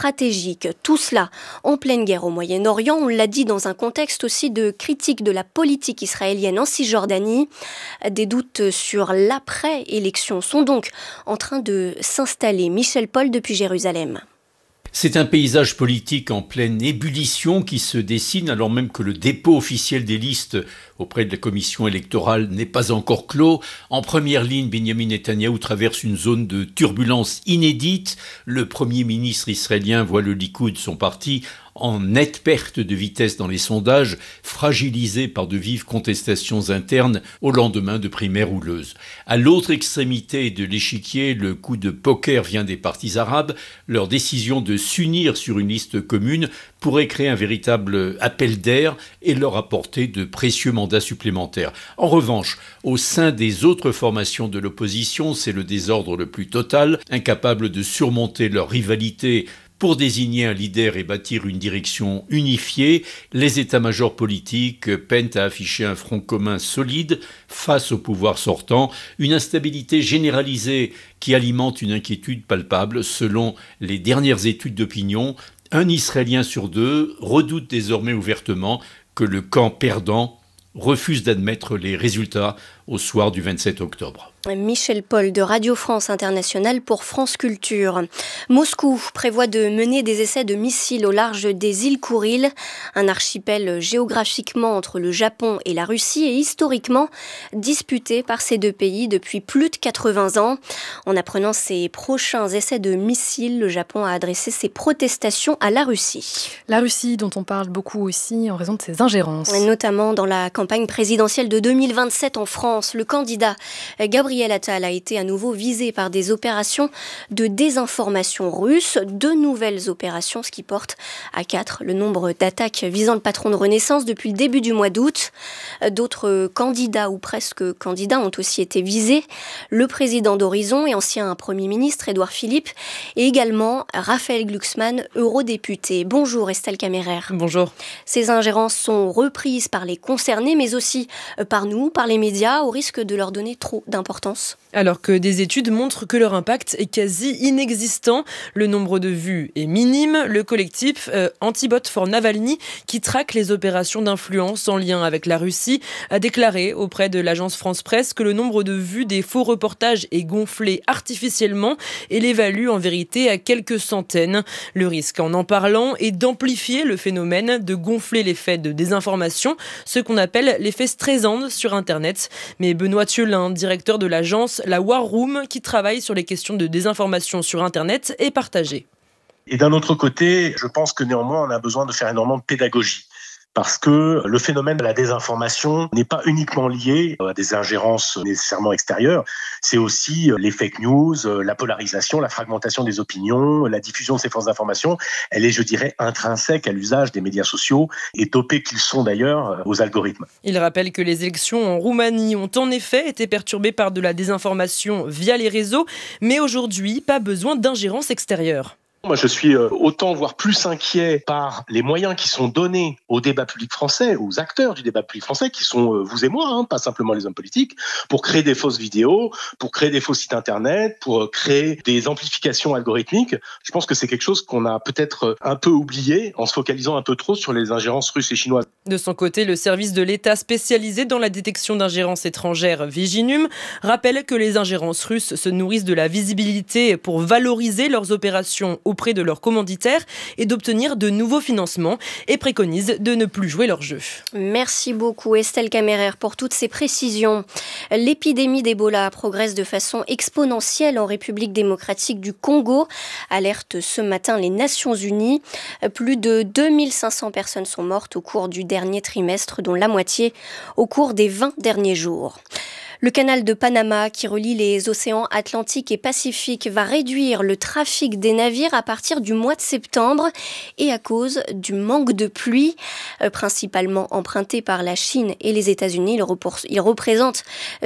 stratégique. Tout cela en pleine guerre au Moyen-Orient. On l'a dit dans un contexte aussi de critique de la politique israélienne en Cisjordanie. Des doutes sur l'après-élection sont donc en train de s'installer. Michel Paul depuis Jérusalem. C'est un paysage politique en pleine ébullition qui se dessine alors même que le dépôt officiel des listes auprès de la commission électorale n'est pas encore clos. En première ligne, Benjamin Netanyahou traverse une zone de turbulence inédite. Le Premier ministre israélien voit le Likoud, son parti, en nette perte de vitesse dans les sondages, fragilisé par de vives contestations internes au lendemain de primaires houleuses. À l'autre extrémité de l'échiquier, le coup de poker vient des partis arabes. Leur décision de s'unir sur une liste commune pourrait créer un véritable appel d'air et leur apporter de précieux mandats supplémentaires. En revanche, au sein des autres formations de l'opposition, c'est le désordre le plus total, incapables de surmonter leur rivalité pour désigner un leader et bâtir une direction unifiée. Les états-majors politiques peinent à afficher un front commun solide face au pouvoir sortant, une instabilité généralisée qui alimente une inquiétude palpable. Selon les dernières études d'opinion, un Israélien sur deux redoute désormais ouvertement que le camp perdant refuse d'admettre les résultats au soir du 27 octobre. Michel Paul de Radio France Internationale pour France Culture. Moscou prévoit de mener des essais de missiles au large des îles Kouriles, un archipel géographiquement entre le Japon et la Russie et historiquement disputé par ces deux pays depuis plus de 80 ans. En apprenant ces prochains essais de missiles, le Japon a adressé ses protestations à la Russie. La Russie dont on parle beaucoup aussi en raison de ses ingérences. Notamment dans la campagne présidentielle de 2027 en France, le candidat Gabriel Attal a été à nouveau visé par des opérations de désinformation russe, de nouvelles opérations, ce qui porte à 4 le nombre d'attaques visant le patron de Renaissance depuis le début du mois d'août. D'autres candidats ou presque candidats ont aussi été visés. Le président d'Horizon et ancien Premier ministre Édouard Philippe et également Raphaël Glucksmann, eurodéputé. Bonjour Estelle Kammerer. Bonjour. Ces ingérences sont reprises par les concernés mais aussi par nous, par les médias, au risque de leur donner trop d'importance. Alors que des études montrent que leur impact est quasi inexistant, le nombre de vues est minime. Le collectif Antibot for Navalny, qui traque les opérations d'influence en lien avec la Russie, a déclaré auprès de l'agence France Presse que le nombre de vues des faux reportages est gonflé artificiellement et l'évalue en vérité à quelques centaines. Le risque en parlant est d'amplifier le phénomène, de gonfler l'effet de désinformation, ce qu'on appelle l'effet Streisand sur Internet. Mais Benoît Thielin, directeur de l'agence La War Room, qui travaille sur les questions de désinformation sur Internet, est partagé. Et d'un autre côté, je pense que néanmoins, on a besoin de faire énormément de pédagogie. Parce que le phénomène de la désinformation n'est pas uniquement lié à des ingérences nécessairement extérieures, c'est aussi les fake news, la polarisation, la fragmentation des opinions, la diffusion de ces fausses informations. Elle est, je dirais, intrinsèque à l'usage des médias sociaux et dopés qu'ils sont d'ailleurs aux algorithmes. Il rappelle que les élections en Roumanie ont en effet été perturbées par de la désinformation via les réseaux, mais aujourd'hui, pas besoin d'ingérence extérieure. Moi, je suis autant, voire plus inquiet par les moyens qui sont donnés au débat public français, aux acteurs du débat public français, qui sont vous et moi, pas simplement les hommes politiques, pour créer des fausses vidéos, pour créer des faux sites internet, pour créer des amplifications algorithmiques. Je pense que c'est quelque chose qu'on a peut-être un peu oublié en se focalisant un peu trop sur les ingérences russes et chinoises. De son côté, le service de l'État spécialisé dans la détection d'ingérences étrangères, Viginum, rappelle que les ingérences russes se nourrissent de la visibilité pour valoriser leurs opérations auprès de leurs commanditaires et d'obtenir de nouveaux financements et préconise de ne plus jouer leur jeu. Merci beaucoup Estelle Kammerer pour toutes ces précisions. L'épidémie d'Ebola progresse de façon exponentielle en République démocratique du Congo, alerte ce matin les Nations Unies. Plus de 2500 personnes sont mortes au cours du dernier trimestre, dont la moitié au cours des 20 derniers jours. Le canal de Panama, qui relie les océans Atlantique et Pacifique, va réduire le trafic des navires à partir du mois de septembre et à cause du manque de pluie, principalement emprunté par la Chine et les États-Unis. Il représente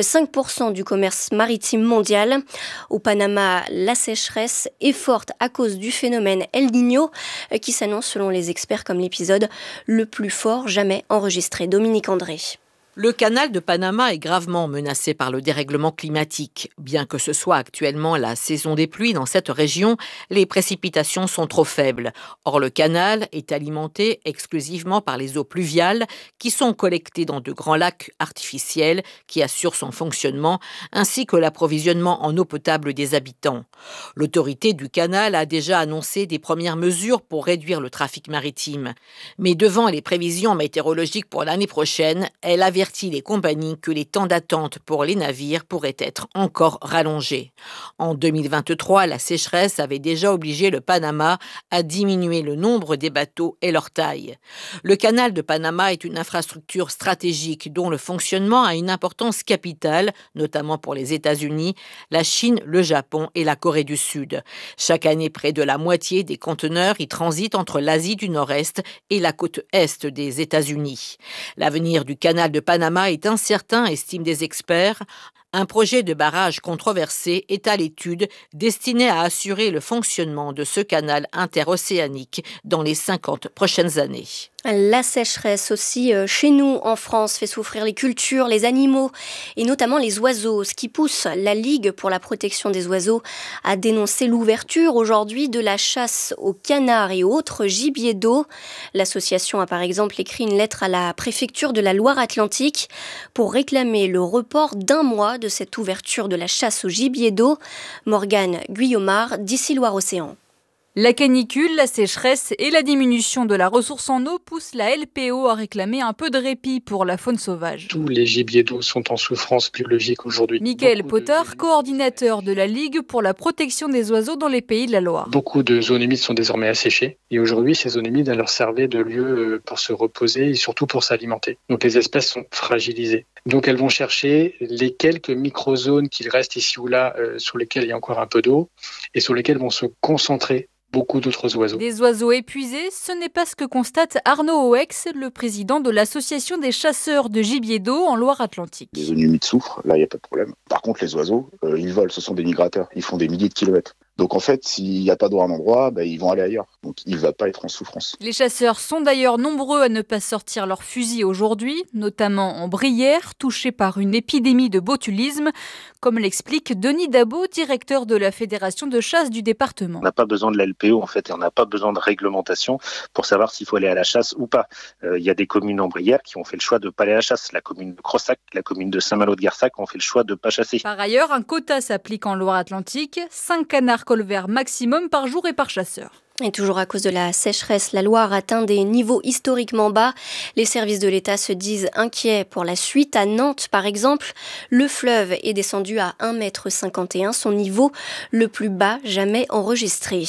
5% du commerce maritime mondial. Au Panama, la sécheresse est forte à cause du phénomène El Niño, qui s'annonce selon les experts comme l'épisode le plus fort jamais enregistré. Dominique André. Le canal de Panama est gravement menacé par le dérèglement climatique. Bien que ce soit actuellement la saison des pluies dans cette région, les précipitations sont trop faibles. Or, le canal est alimenté exclusivement par les eaux pluviales qui sont collectées dans de grands lacs artificiels qui assurent son fonctionnement, ainsi que l'approvisionnement en eau potable des habitants. L'autorité du canal a déjà annoncé des premières mesures pour réduire le trafic maritime. Mais devant les prévisions météorologiques pour l'année prochaine, elle avertit les compagnies que les temps d'attente pour les navires pourraient être encore rallongés. En 2023, la sécheresse avait déjà obligé le Panama à diminuer le nombre des bateaux et leur taille. Le canal de Panama est une infrastructure stratégique dont le fonctionnement a une importance capitale, notamment pour les États-Unis, la Chine, le Japon et la Corée du Sud. Chaque année, près de la moitié des conteneurs y transitent entre l'Asie du Nord-Est et la côte Est des États-Unis. L'avenir du canal de Panama est incertain, estiment des experts. Un projet de barrage controversé est à l'étude, destiné à assurer le fonctionnement de ce canal interocéanique dans les 50 prochaines années. La sécheresse aussi chez nous en France fait souffrir les cultures, les animaux et notamment les oiseaux, ce qui pousse la Ligue pour la protection des oiseaux à dénoncer l'ouverture aujourd'hui de la chasse aux canards et autres gibiers d'eau. L'association a par exemple écrit une lettre à la préfecture de la Loire-Atlantique pour réclamer le report d'1 mois de cette ouverture de la chasse au gibier d'eau. Morgane Guillaumard, d'ici Loire-Océan. La canicule, la sécheresse et la diminution de la ressource en eau poussent la LPO à réclamer un peu de répit pour la faune sauvage. Tous les gibiers d'eau sont en souffrance biologique aujourd'hui. Michael Potard, coordinateur de la Ligue pour la protection des oiseaux dans les Pays de la Loire. Beaucoup de zones humides sont désormais asséchées et aujourd'hui ces zones humides leur servaient de lieu pour se reposer et surtout pour s'alimenter. Donc les espèces sont fragilisées. Donc elles vont chercher les quelques microzones qu'il reste ici ou là sur lesquelles il y a encore un peu d'eau et sur lesquelles vont se concentrer beaucoup d'autres oiseaux. Des oiseaux épuisés, ce n'est pas ce que constate Arnaud Oex, le président de l'association des chasseurs de gibier d'eau en Loire-Atlantique. Les zones humides souffrent, là il n'y a pas de problème. Par contre les oiseaux, ils volent, ce sont des migrateurs, ils font des milliers de kilomètres. Donc en fait, s'il n'y a pas d'eau à un endroit, ils vont aller ailleurs. Donc il ne va pas être en souffrance. Les chasseurs sont d'ailleurs nombreux à ne pas sortir leurs fusils aujourd'hui, notamment en Brière, touchée par une épidémie de botulisme, comme l'explique Denis Dabot, directeur de la Fédération de chasse du département. On n'a pas besoin de la LPO en fait, et on n'a pas besoin de réglementation pour savoir s'il faut aller à la chasse ou pas. Il y a des communes en Brière qui ont fait le choix de ne pas aller à la chasse. La commune de Crossac, la commune de Saint-Malo-de-Garsac ont fait le choix de ne pas chasser. Par ailleurs, un quota s'applique en Loire-Atlantique, 5 canards colverts maximum par jour et par chasseur. Et toujours à cause de la sécheresse, la Loire atteint des niveaux historiquement bas. Les services de l'État se disent inquiets pour la suite. À Nantes, par exemple, le fleuve est descendu à 1,51 m, son niveau le plus bas jamais enregistré.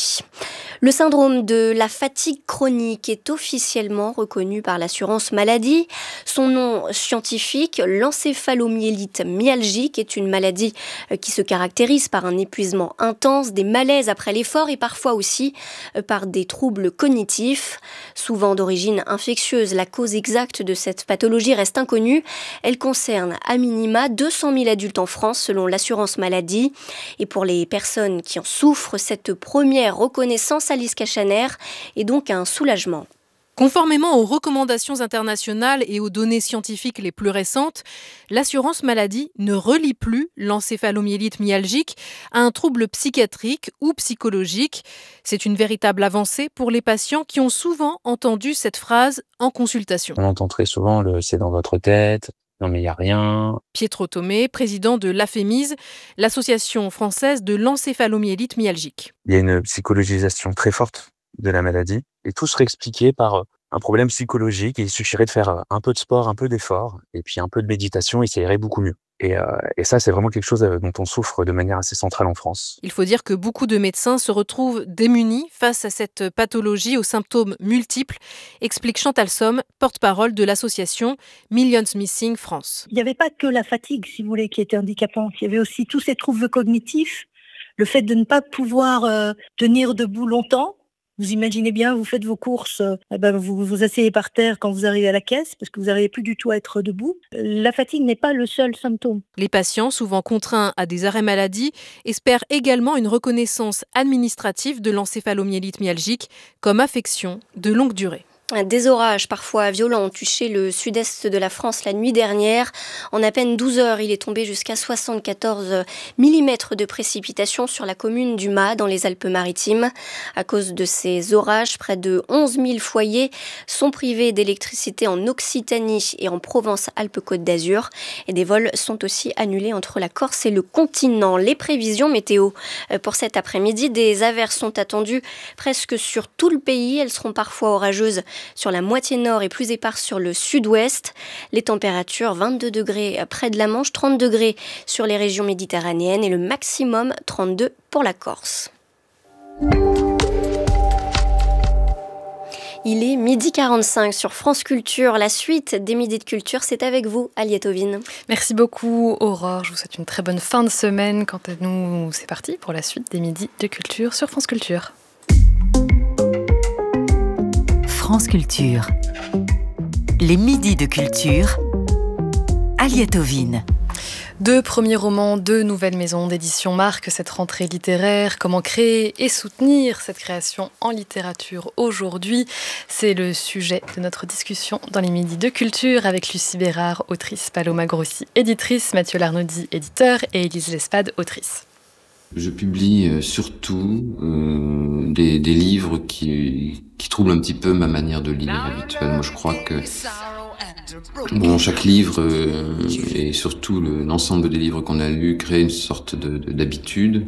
Le syndrome de la fatigue chronique est officiellement reconnu par l'assurance maladie. Son nom scientifique, l'encéphalomyélite myalgique, est une maladie qui se caractérise par un épuisement intense, des malaises après l'effort et parfois aussi par des troubles cognitifs, souvent d'origine infectieuse. La cause exacte de cette pathologie reste inconnue. Elle concerne à minima 200 000 adultes en France selon l'assurance maladie. Et pour les personnes qui en souffrent, cette première reconnaissance, Alice Cachaner, est donc un soulagement. Conformément aux recommandations internationales et aux données scientifiques les plus récentes, l'assurance maladie ne relie plus l'encéphalomyélite myalgique à un trouble psychiatrique ou psychologique. C'est une véritable avancée pour les patients qui ont souvent entendu cette phrase en consultation. On entend très souvent le « c'est dans votre tête », « non mais il n'y a rien ». Pietro Tomé, président de l'AFEMIS, l'association française de l'encéphalomyélite myalgique. Il y a une psychologisation très forte de la maladie et tout serait expliqué par un problème psychologique et il suffirait de faire un peu de sport, un peu d'effort et puis un peu de méditation et ça irait beaucoup mieux. Et ça, c'est vraiment quelque chose dont on souffre de manière assez centrale en France. Il faut dire que beaucoup de médecins se retrouvent démunis face à cette pathologie aux symptômes multiples, explique Chantal Somme, porte-parole de l'association Millions Missing France. Il n'y avait pas que la fatigue, si vous voulez, qui était handicapante. Il y avait aussi tous ces troubles cognitifs, le fait de ne pas pouvoir tenir debout longtemps. Vous imaginez bien, vous faites vos courses, vous vous asseyez par terre quand vous arrivez à la caisse parce que vous n'arrivez plus du tout à être debout. La fatigue n'est pas le seul symptôme. Les patients, souvent contraints à des arrêts maladie, espèrent également une reconnaissance administrative de l'encéphalomyélite myalgique comme affection de longue durée. Des orages parfois violents ont touché le sud-est de la France la nuit dernière. En à peine 12 heures, il est tombé jusqu'à 74 mm de précipitations sur la commune du Mât dans les Alpes-Maritimes. À cause de ces orages, près de 11 000 foyers sont privés d'électricité en Occitanie et en Provence-Alpes-Côte d'Azur. Et des vols sont aussi annulés entre la Corse et le continent. Les prévisions météo pour cet après-midi, des averses sont attendues presque sur tout le pays. Elles seront parfois orageuses sur la moitié nord et plus éparses sur le sud-ouest. Les températures 22 degrés près de la Manche, 30 degrés sur les régions méditerranéennes et le maximum 32 pour la Corse. Il est 12h45 sur France Culture. La suite des Midis de Culture, c'est avec vous, Aliette Ovine. Merci beaucoup, Aurore. Je vous souhaite une très bonne fin de semaine. Quant à nous, c'est parti pour la suite des Midis de Culture sur France Culture. France Culture. Les Midis de Culture. Aliette Ovine. 2 premiers romans, 2 nouvelles maisons d'édition marquent cette rentrée littéraire. Comment créer et soutenir cette création en littérature aujourd'hui ? C'est le sujet de notre discussion dans les Midis de Culture avec Lucie Bérard, autrice, Paloma Grossi, éditrice, Mathieu Larnaudy, éditeur et Élise Lespade, autrice. Je publie surtout des livres qui troublent un petit peu ma manière de lire habituelle. Moi, je crois que chaque livre et surtout l'ensemble des livres qu'on a lus crée une sorte d'habitude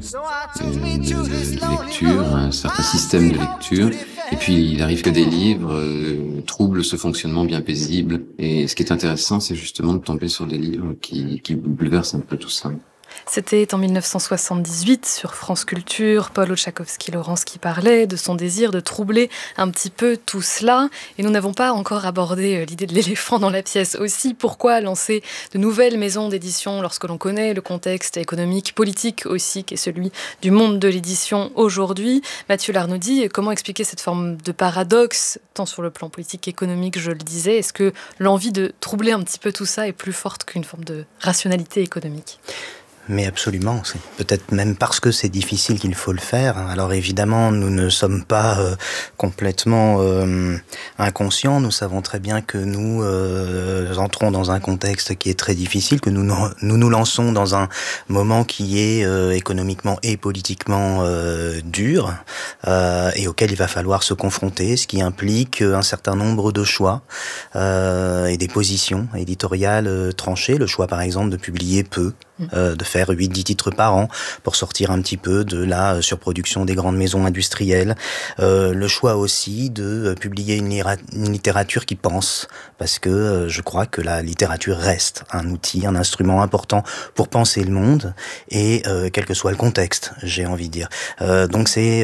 de lecture, un certain système de lecture. Et puis, il arrive que des livres troublent ce fonctionnement bien paisible. Et ce qui est intéressant, c'est justement de tomber sur des livres qui bouleversent un peu tout ça. C'était en 1978 sur France Culture, Paul Oczachowski-Lawrence qui parlait de son désir de troubler un petit peu tout cela. Et nous n'avons pas encore abordé l'idée de l'éléphant dans la pièce aussi. Pourquoi lancer de nouvelles maisons d'édition lorsque l'on connaît le contexte économique, politique aussi, qui est celui du monde de l'édition aujourd'hui ? Mathieu Larnaudy, comment expliquer cette forme de paradoxe, tant sur le plan politique qu'économique, je le disais ? Est-ce que l'envie de troubler un petit peu tout ça est plus forte qu'une forme de rationalité économique ? Mais absolument, c'est peut-être même parce que c'est difficile qu'il faut le faire. Alors évidemment, nous ne sommes pas complètement inconscients. Nous savons très bien que nous entrons dans un contexte qui est très difficile, que nous lançons dans un moment qui est économiquement et politiquement dur et auquel il va falloir se confronter, ce qui implique un certain nombre de choix et des positions éditoriales tranchées. Le choix, par exemple, de publier peu, de faire 8-10 titres par an pour sortir un petit peu de la surproduction des grandes maisons industrielles. Le choix aussi de publier une littérature qui pense, parce que je crois que la littérature reste un outil, un instrument important pour penser le monde, et quel que soit le contexte, j'ai envie de dire. Donc c'est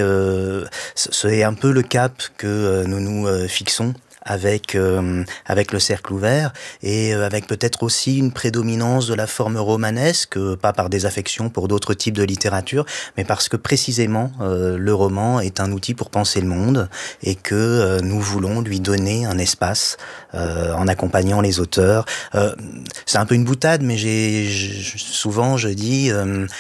un peu le cap que nous nous fixons avec le cercle ouvert, et avec peut-être aussi une prédominance de la forme romanesque, pas par désaffection pour d'autres types de littérature, mais parce que précisément le roman est un outil pour penser le monde, et que nous voulons lui donner un espace en accompagnant les auteurs. C'est un peu une boutade, mais souvent je dis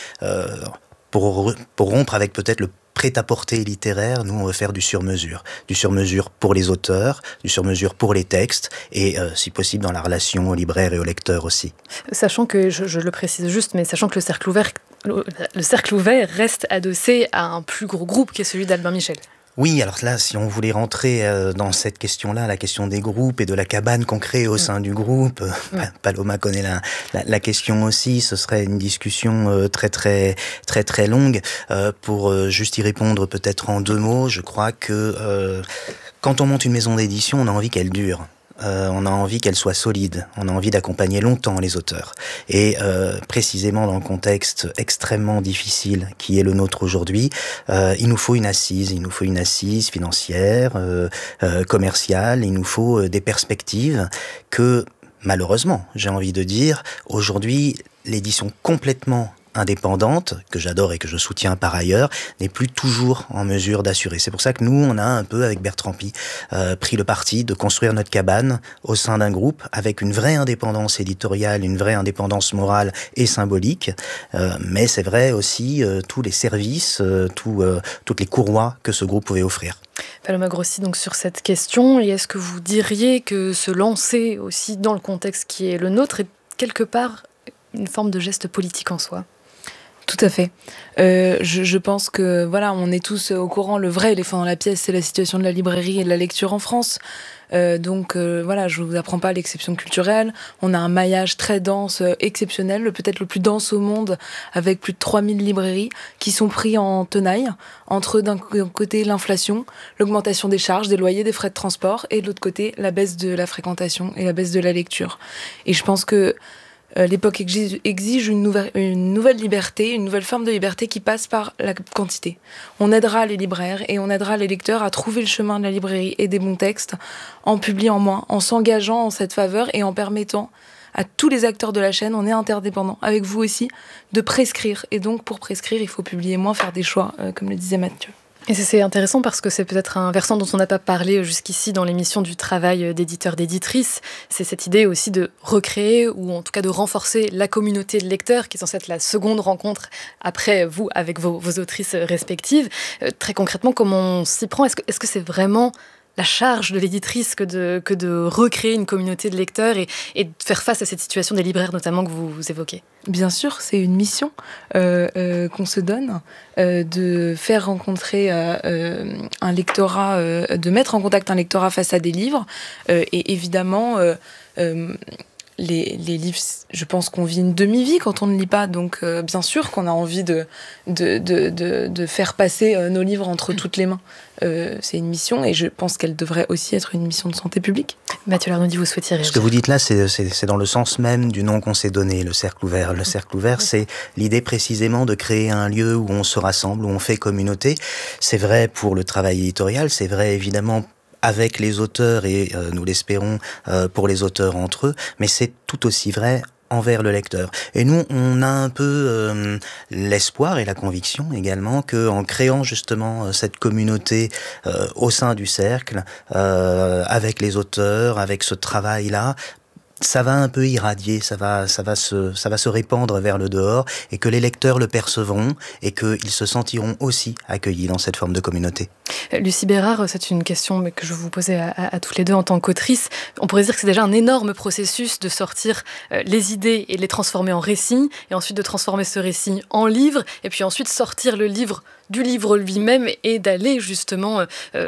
pour rompre avec peut-être le prêt-à-porter littéraire, nous on veut faire du sur-mesure pour les auteurs, du sur-mesure pour les textes, et si possible dans la relation au libraire et au lecteur aussi. Sachant que, je le précise juste, mais sachant que le cercle ouvert reste adossé à un plus gros groupe qui est celui d'Albin Michel. Oui, alors là, si on voulait rentrer dans cette question-là, la question des groupes et de la cabane qu'on crée au sein du groupe, Paloma connaît la question aussi, ce serait une discussion très longue. Pour juste y répondre peut-être en 2 mots, je crois que quand on monte une maison d'édition, on a envie qu'elle dure. On a envie qu'elle soit solide, on a envie d'accompagner longtemps les auteurs. Et précisément dans le contexte extrêmement difficile qui est le nôtre aujourd'hui, il nous faut une assise financière, commerciale, il nous faut des perspectives que, malheureusement, j'ai envie de dire, aujourd'hui, l'édition complètement indépendante, que j'adore et que je soutiens par ailleurs, n'est plus toujours en mesure d'assurer. C'est pour ça que nous, on a un peu, avec Bertrand Pi, pris le parti de construire notre cabane au sein d'un groupe avec une vraie indépendance éditoriale, une vraie indépendance morale et symbolique, mais c'est vrai aussi tous les services, toutes les courroies que ce groupe pouvait offrir. Paloma Grossi, donc sur cette question, et est-ce que vous diriez que se lancer aussi dans le contexte qui est le nôtre est quelque part une forme de geste politique en soi ? Tout à fait. Je pense que voilà, on est tous au courant. Le vrai éléphant dans la pièce, c'est la situation de la librairie et de la lecture en France. Voilà, je vous apprends pas l'exception culturelle. On a un maillage très dense, exceptionnel, peut-être le plus dense au monde, avec plus de 3000 librairies qui sont pris en tenaille entre d'un côté l'inflation, l'augmentation des charges, des loyers, des frais de transport, et de l'autre côté la baisse de la fréquentation et la baisse de la lecture. Et je pense que l'époque exige une nouvelle liberté, une nouvelle forme de liberté qui passe par la quantité. On aidera les libraires et on aidera les lecteurs à trouver le chemin de la librairie et des bons textes en publiant moins, en s'engageant en cette faveur et en permettant à tous les acteurs de la chaîne, on est interdépendants, avec vous aussi, de prescrire. Et donc pour prescrire, il faut publier moins, faire des choix, comme le disait Mathieu. Et c'est intéressant parce que c'est peut-être un versant dont on n'a pas parlé jusqu'ici dans l'émission du travail d'éditeur, d'éditrice. C'est cette idée aussi de recréer ou en tout cas de renforcer la communauté de lecteurs qui est censée être la seconde rencontre après vous avec vos autrices respectives. Très concrètement, comment on s'y prend ? Est-ce que c'est vraiment la charge de l'éditrice que de recréer une communauté de lecteurs et de faire face à cette situation des libraires notamment que vous évoquez ? Bien sûr, c'est une mission qu'on se donne de faire rencontrer un lectorat, de mettre en contact un lectorat face à des livres. Et évidemment, les livres, je pense qu'on vit une demi-vie quand on ne lit pas, donc bien sûr qu'on a envie de faire passer nos livres entre toutes les mains. C'est une mission et je pense qu'elle devrait aussi être une mission de santé publique. Mathieu Larnaudy, vous souhaitiez réagir ? Ce que vous dites là, c'est dans le sens même du nom qu'on s'est donné, le cercle ouvert. Le cercle ouvert, c'est l'idée précisément de créer un lieu où on se rassemble, où on fait communauté. C'est vrai pour le travail éditorial, c'est vrai évidemment avec les auteurs et nous l'espérons pour les auteurs entre eux, mais c'est tout aussi vrai envers le lecteur. Et nous, on a un peu l'espoir et la conviction également que en créant justement cette communauté au sein du cercle, avec les auteurs, avec ce travail-là, ça va un peu irradier, ça va se répandre vers le dehors et que les lecteurs le percevront et qu'ils se sentiront aussi accueillis dans cette forme de communauté. Lucie Bérard, c'est une question que je vous posais à toutes les deux en tant qu'autrice. On pourrait dire que c'est déjà un énorme processus de sortir les idées et de les transformer en récits et ensuite de transformer ce récit en livre et puis ensuite sortir le livre du livre lui-même et d'aller justement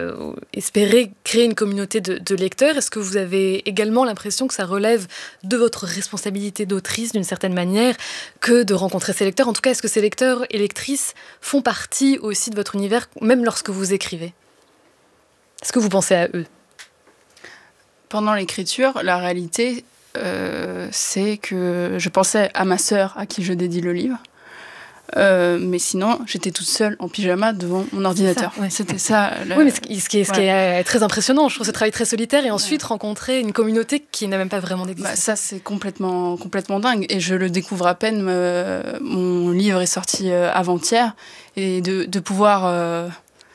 espérer créer une communauté de lecteurs. Est-ce que vous avez également l'impression que ça relève de votre responsabilité d'autrice d'une certaine manière que de rencontrer ces lecteurs ? En tout cas, est-ce que ces lecteurs et lectrices font partie aussi de votre univers, même lorsque vous écrivez ? Est-ce que vous pensez à eux ? Pendant l'écriture, la réalité, c'est que je pensais à ma sœur à qui je dédie le livre. Mais sinon, j'étais toute seule en pyjama devant mon ordinateur. Ça, ouais. C'était ça. Oui, mais ce qui est très impressionnant, je trouve ce travail très solitaire et ensuite rencontrer une communauté qui n'a même pas vraiment d'existence. Ça, c'est complètement dingue. Et je le découvre à peine. Mon livre est sorti avant-hier. Et de pouvoir...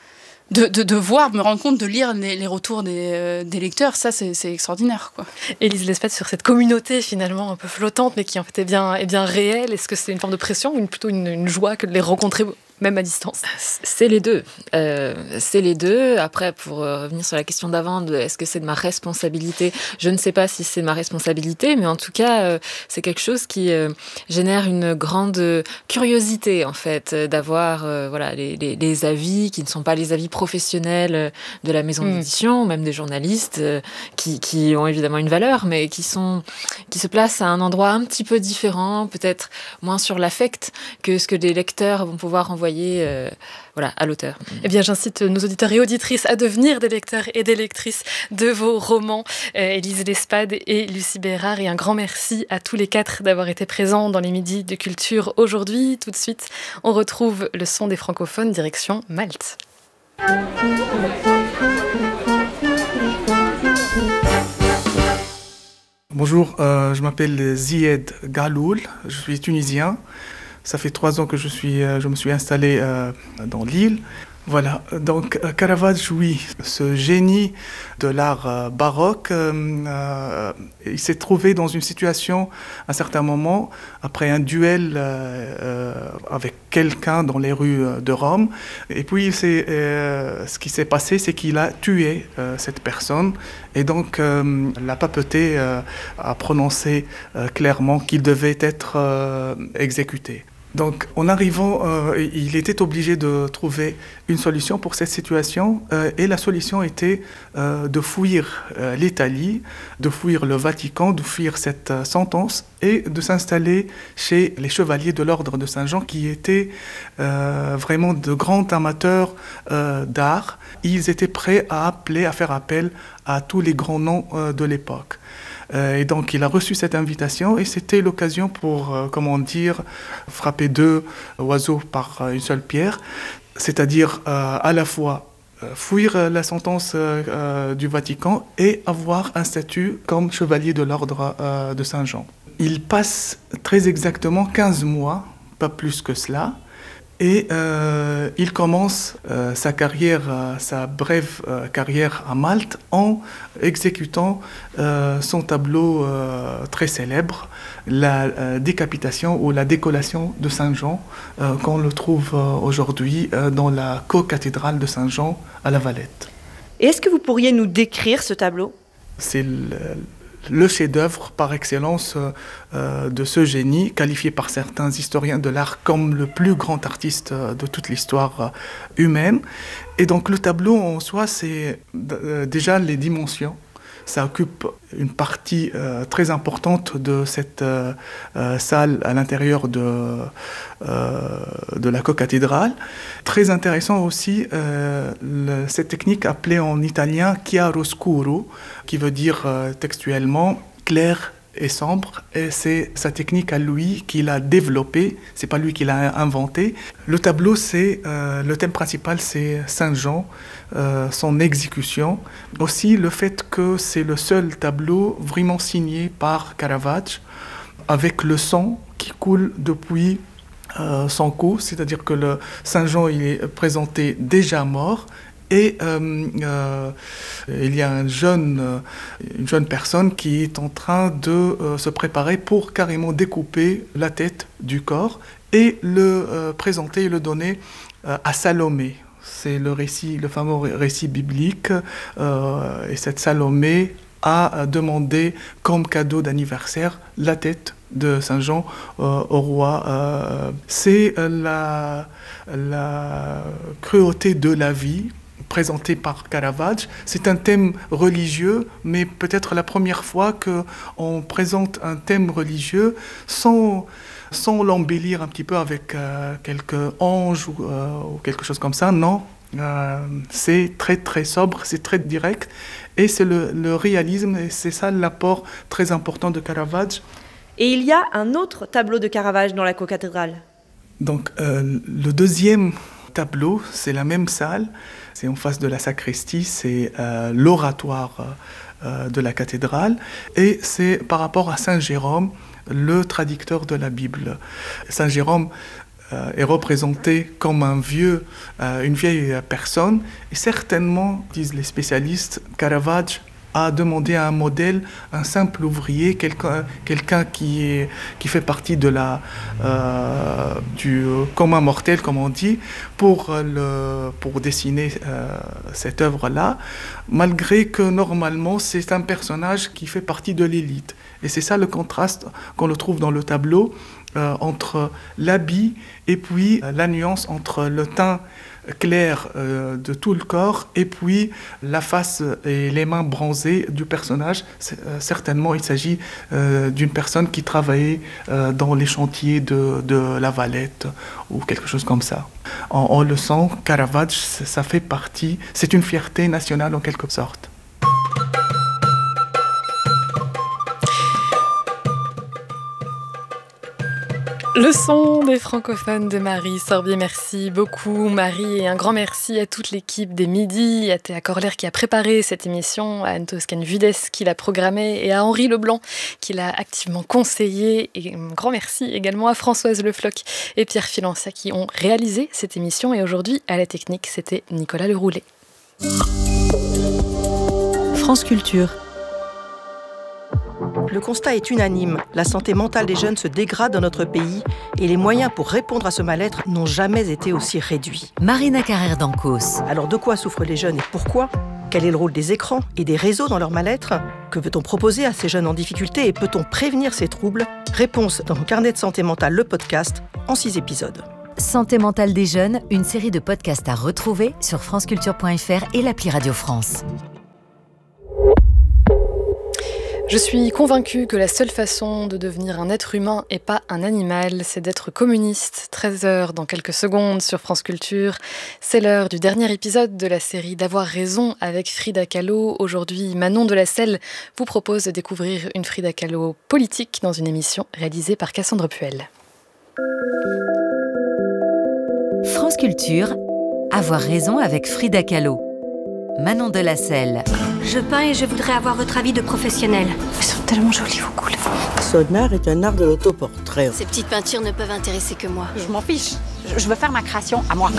De voir, me rendre compte, de lire les retours des lecteurs, ça c'est extraordinaire, quoi. Élise Lespade, sur cette communauté finalement un peu flottante mais qui en fait est bien réelle, est-ce que c'est une forme de pression ou plutôt une joie que de les rencontrer même à distance ? C'est les deux. C'est les deux. Après, pour revenir sur la question d'avant, est-ce que c'est de ma responsabilité ? Je ne sais pas si c'est de ma responsabilité, mais en tout cas, c'est quelque chose qui génère une grande curiosité, en fait, d'avoir les avis qui ne sont pas les avis professionnels de la maison d'édition, même des journalistes qui ont évidemment une valeur, mais qui se placent à un endroit un petit peu différent, peut-être moins sur l'affect que ce que les lecteurs vont pouvoir envoyer à l'auteur. Eh bien, j'incite nos auditeurs et auditrices à devenir des lecteurs et des lectrices de vos romans. Élise Lespade et Lucie Bérard, et un grand merci à tous les quatre d'avoir été présents dans les Midis de Culture aujourd'hui. Tout de suite, on retrouve le son des francophones, direction Malte. Bonjour, je m'appelle Zied Galoul, je suis tunisien. Ça fait 3 ans que je me suis installé dans l'île. Voilà, donc Caravaggio, oui, ce génie de l'art baroque, il s'est trouvé dans une situation, à un certain moment, après un duel avec quelqu'un dans les rues de Rome. Et puis, ce qui s'est passé, c'est qu'il a tué cette personne. Et donc, la papauté a prononcé clairement qu'il devait être exécuté. Donc, en arrivant, il était obligé de trouver une solution pour cette situation, et la solution était de fuir l'Italie, de fuir le Vatican, de fuir cette sentence et de s'installer chez les chevaliers de l'ordre de Saint-Jean, qui étaient vraiment de grands amateurs d'art. Ils étaient prêts à faire appel à tous les grands noms de l'époque. Et donc, il a reçu cette invitation et c'était l'occasion pour, frapper 2 oiseaux par une seule pierre, c'est-à-dire à la fois fuir la sentence du Vatican et avoir un statut comme chevalier de l'ordre de Saint-Jean. Il passe très exactement 15 mois, pas plus que cela, et il commence sa brève carrière à Malte en exécutant son tableau très célèbre, la décapitation ou la décollation de Saint-Jean, qu'on le trouve aujourd'hui dans la co-cathédrale de Saint-Jean à La Valette. Et est-ce que vous pourriez nous décrire ce tableau ? C'est le chef-d'œuvre par excellence de ce génie, qualifié par certains historiens de l'art comme le plus grand artiste de toute l'histoire humaine. Et donc le tableau en soi, c'est déjà les dimensions. Ça occupe une partie très importante de cette salle à l'intérieur de la co-cathédrale. Très intéressant aussi cette technique appelée en italien chiaroscuro, qui veut dire textuellement clair et sombre, et c'est sa technique à lui qu'il a développée, c'est pas lui qui l'a inventé. Le tableau, le thème principal, c'est Saint-Jean, son exécution. Aussi le fait que c'est le seul tableau vraiment signé par Caravaggio, avec le sang qui coule depuis son cou, c'est-à-dire que le Saint-Jean il est présenté déjà mort. Et il y a une jeune personne qui est en train de se préparer pour carrément découper la tête du corps et le présenter et le donner à Salomé. C'est le fameux récit biblique. Et cette Salomé a demandé comme cadeau d'anniversaire la tête de Saint-Jean au roi. C'est la cruauté de la vie présenté par Caravaggio. C'est un thème religieux, mais peut-être la première fois qu'on présente un thème religieux sans l'embellir un petit peu avec quelques anges ou quelque chose comme ça. Non, c'est très très sobre, c'est très direct, et c'est le réalisme, et c'est ça l'apport très important de Caravaggio. Et il y a un autre tableau de Caravaggio dans la co-cathédrale. Donc le deuxième tableau, c'est la même salle, c'est en face de la sacristie, c'est l'oratoire de la cathédrale, et c'est par rapport à Saint Jérôme, le traducteur de la Bible. Saint Jérôme est représenté comme une vieille personne, et certainement, disent les spécialistes, Caravaggio a demandé à un modèle, un simple ouvrier, quelqu'un qui fait partie de du commun mortel, comme on dit, pour dessiner cette œuvre-là, malgré que normalement c'est un personnage qui fait partie de l'élite. Et c'est ça le contraste qu'on le trouve dans le tableau, entre l'habit et puis la nuance entre le teint clair de tout le corps et puis la face et les mains bronzées du personnage. Certainement, il s'agit d'une personne qui travaillait dans les chantiers de La Valette ou quelque chose comme ça. On le sent, Caravaggio, ça fait partie, c'est une fierté nationale en quelque sorte. Le son des francophones de Marie Sorbier, merci beaucoup Marie, et un grand merci à toute l'équipe des Midis, à Théa Corler qui a préparé cette émission, à Anne Toscane-Vudes qui l'a programmée et à Henri Leblanc qui l'a activement conseillé, et un grand merci également à Françoise Le Floch et Pierre Filancia qui ont réalisé cette émission, et aujourd'hui à la technique c'était Nicolas Leroulet. France Culture. Le constat est unanime. La santé mentale des jeunes se dégrade dans notre pays et les moyens pour répondre à ce mal-être n'ont jamais été aussi réduits. Marina Carrère d'Ancos. Alors de quoi souffrent les jeunes et pourquoi ? Quel est le rôle des écrans et des réseaux dans leur mal-être ? Que peut-on proposer à ces jeunes en difficulté et peut-on prévenir ces troubles ? Réponse dans Carnet de santé mentale, le podcast, en 6 épisodes. Santé mentale des jeunes, une série de podcasts à retrouver sur franceculture.fr et l'appli Radio France. Je suis convaincue que la seule façon de devenir un être humain et pas un animal, c'est d'être communiste. 13h dans quelques secondes sur France Culture. C'est l'heure du dernier épisode de la série d'Avoir raison avec Frida Kahlo. Aujourd'hui, Manon Delacelle vous propose de découvrir une Frida Kahlo politique dans une émission réalisée par Cassandre Puel. France Culture, Avoir raison avec Frida Kahlo. Manon Delacelle. Je peins et je voudrais avoir votre avis de professionnel. Elles sont tellement jolies vos couleurs. Son art est un art de l'autoportrait. Ces petites peintures ne peuvent intéresser que moi. Je m'en fiche. Je veux faire ma création à moi.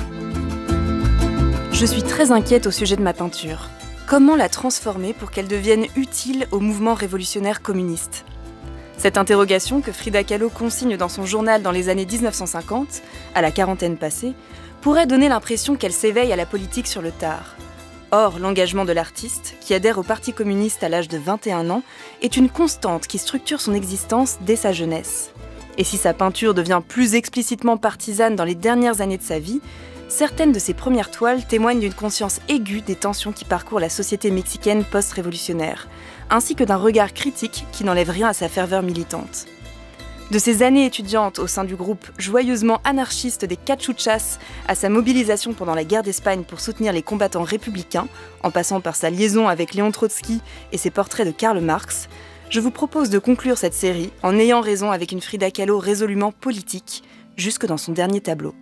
Je suis très inquiète au sujet de ma peinture. Comment la transformer pour qu'elle devienne utile au mouvement révolutionnaire communiste ? Cette interrogation que Frida Kahlo consigne dans son journal dans les années 1950, à la quarantaine passée, pourrait donner l'impression qu'elle s'éveille à la politique sur le tard. Or, l'engagement de l'artiste, qui adhère au Parti communiste à l'âge de 21 ans, est une constante qui structure son existence dès sa jeunesse. Et si sa peinture devient plus explicitement partisane dans les dernières années de sa vie, certaines de ses premières toiles témoignent d'une conscience aiguë des tensions qui parcourent la société mexicaine post-révolutionnaire, ainsi que d'un regard critique qui n'enlève rien à sa ferveur militante. De ses années étudiantes au sein du groupe joyeusement anarchiste des Cachuchas à sa mobilisation pendant la guerre d'Espagne pour soutenir les combattants républicains, en passant par sa liaison avec Léon Trotsky et ses portraits de Karl Marx, je vous propose de conclure cette série en ayant raison avec une Frida Kahlo résolument politique, jusque dans son dernier tableau.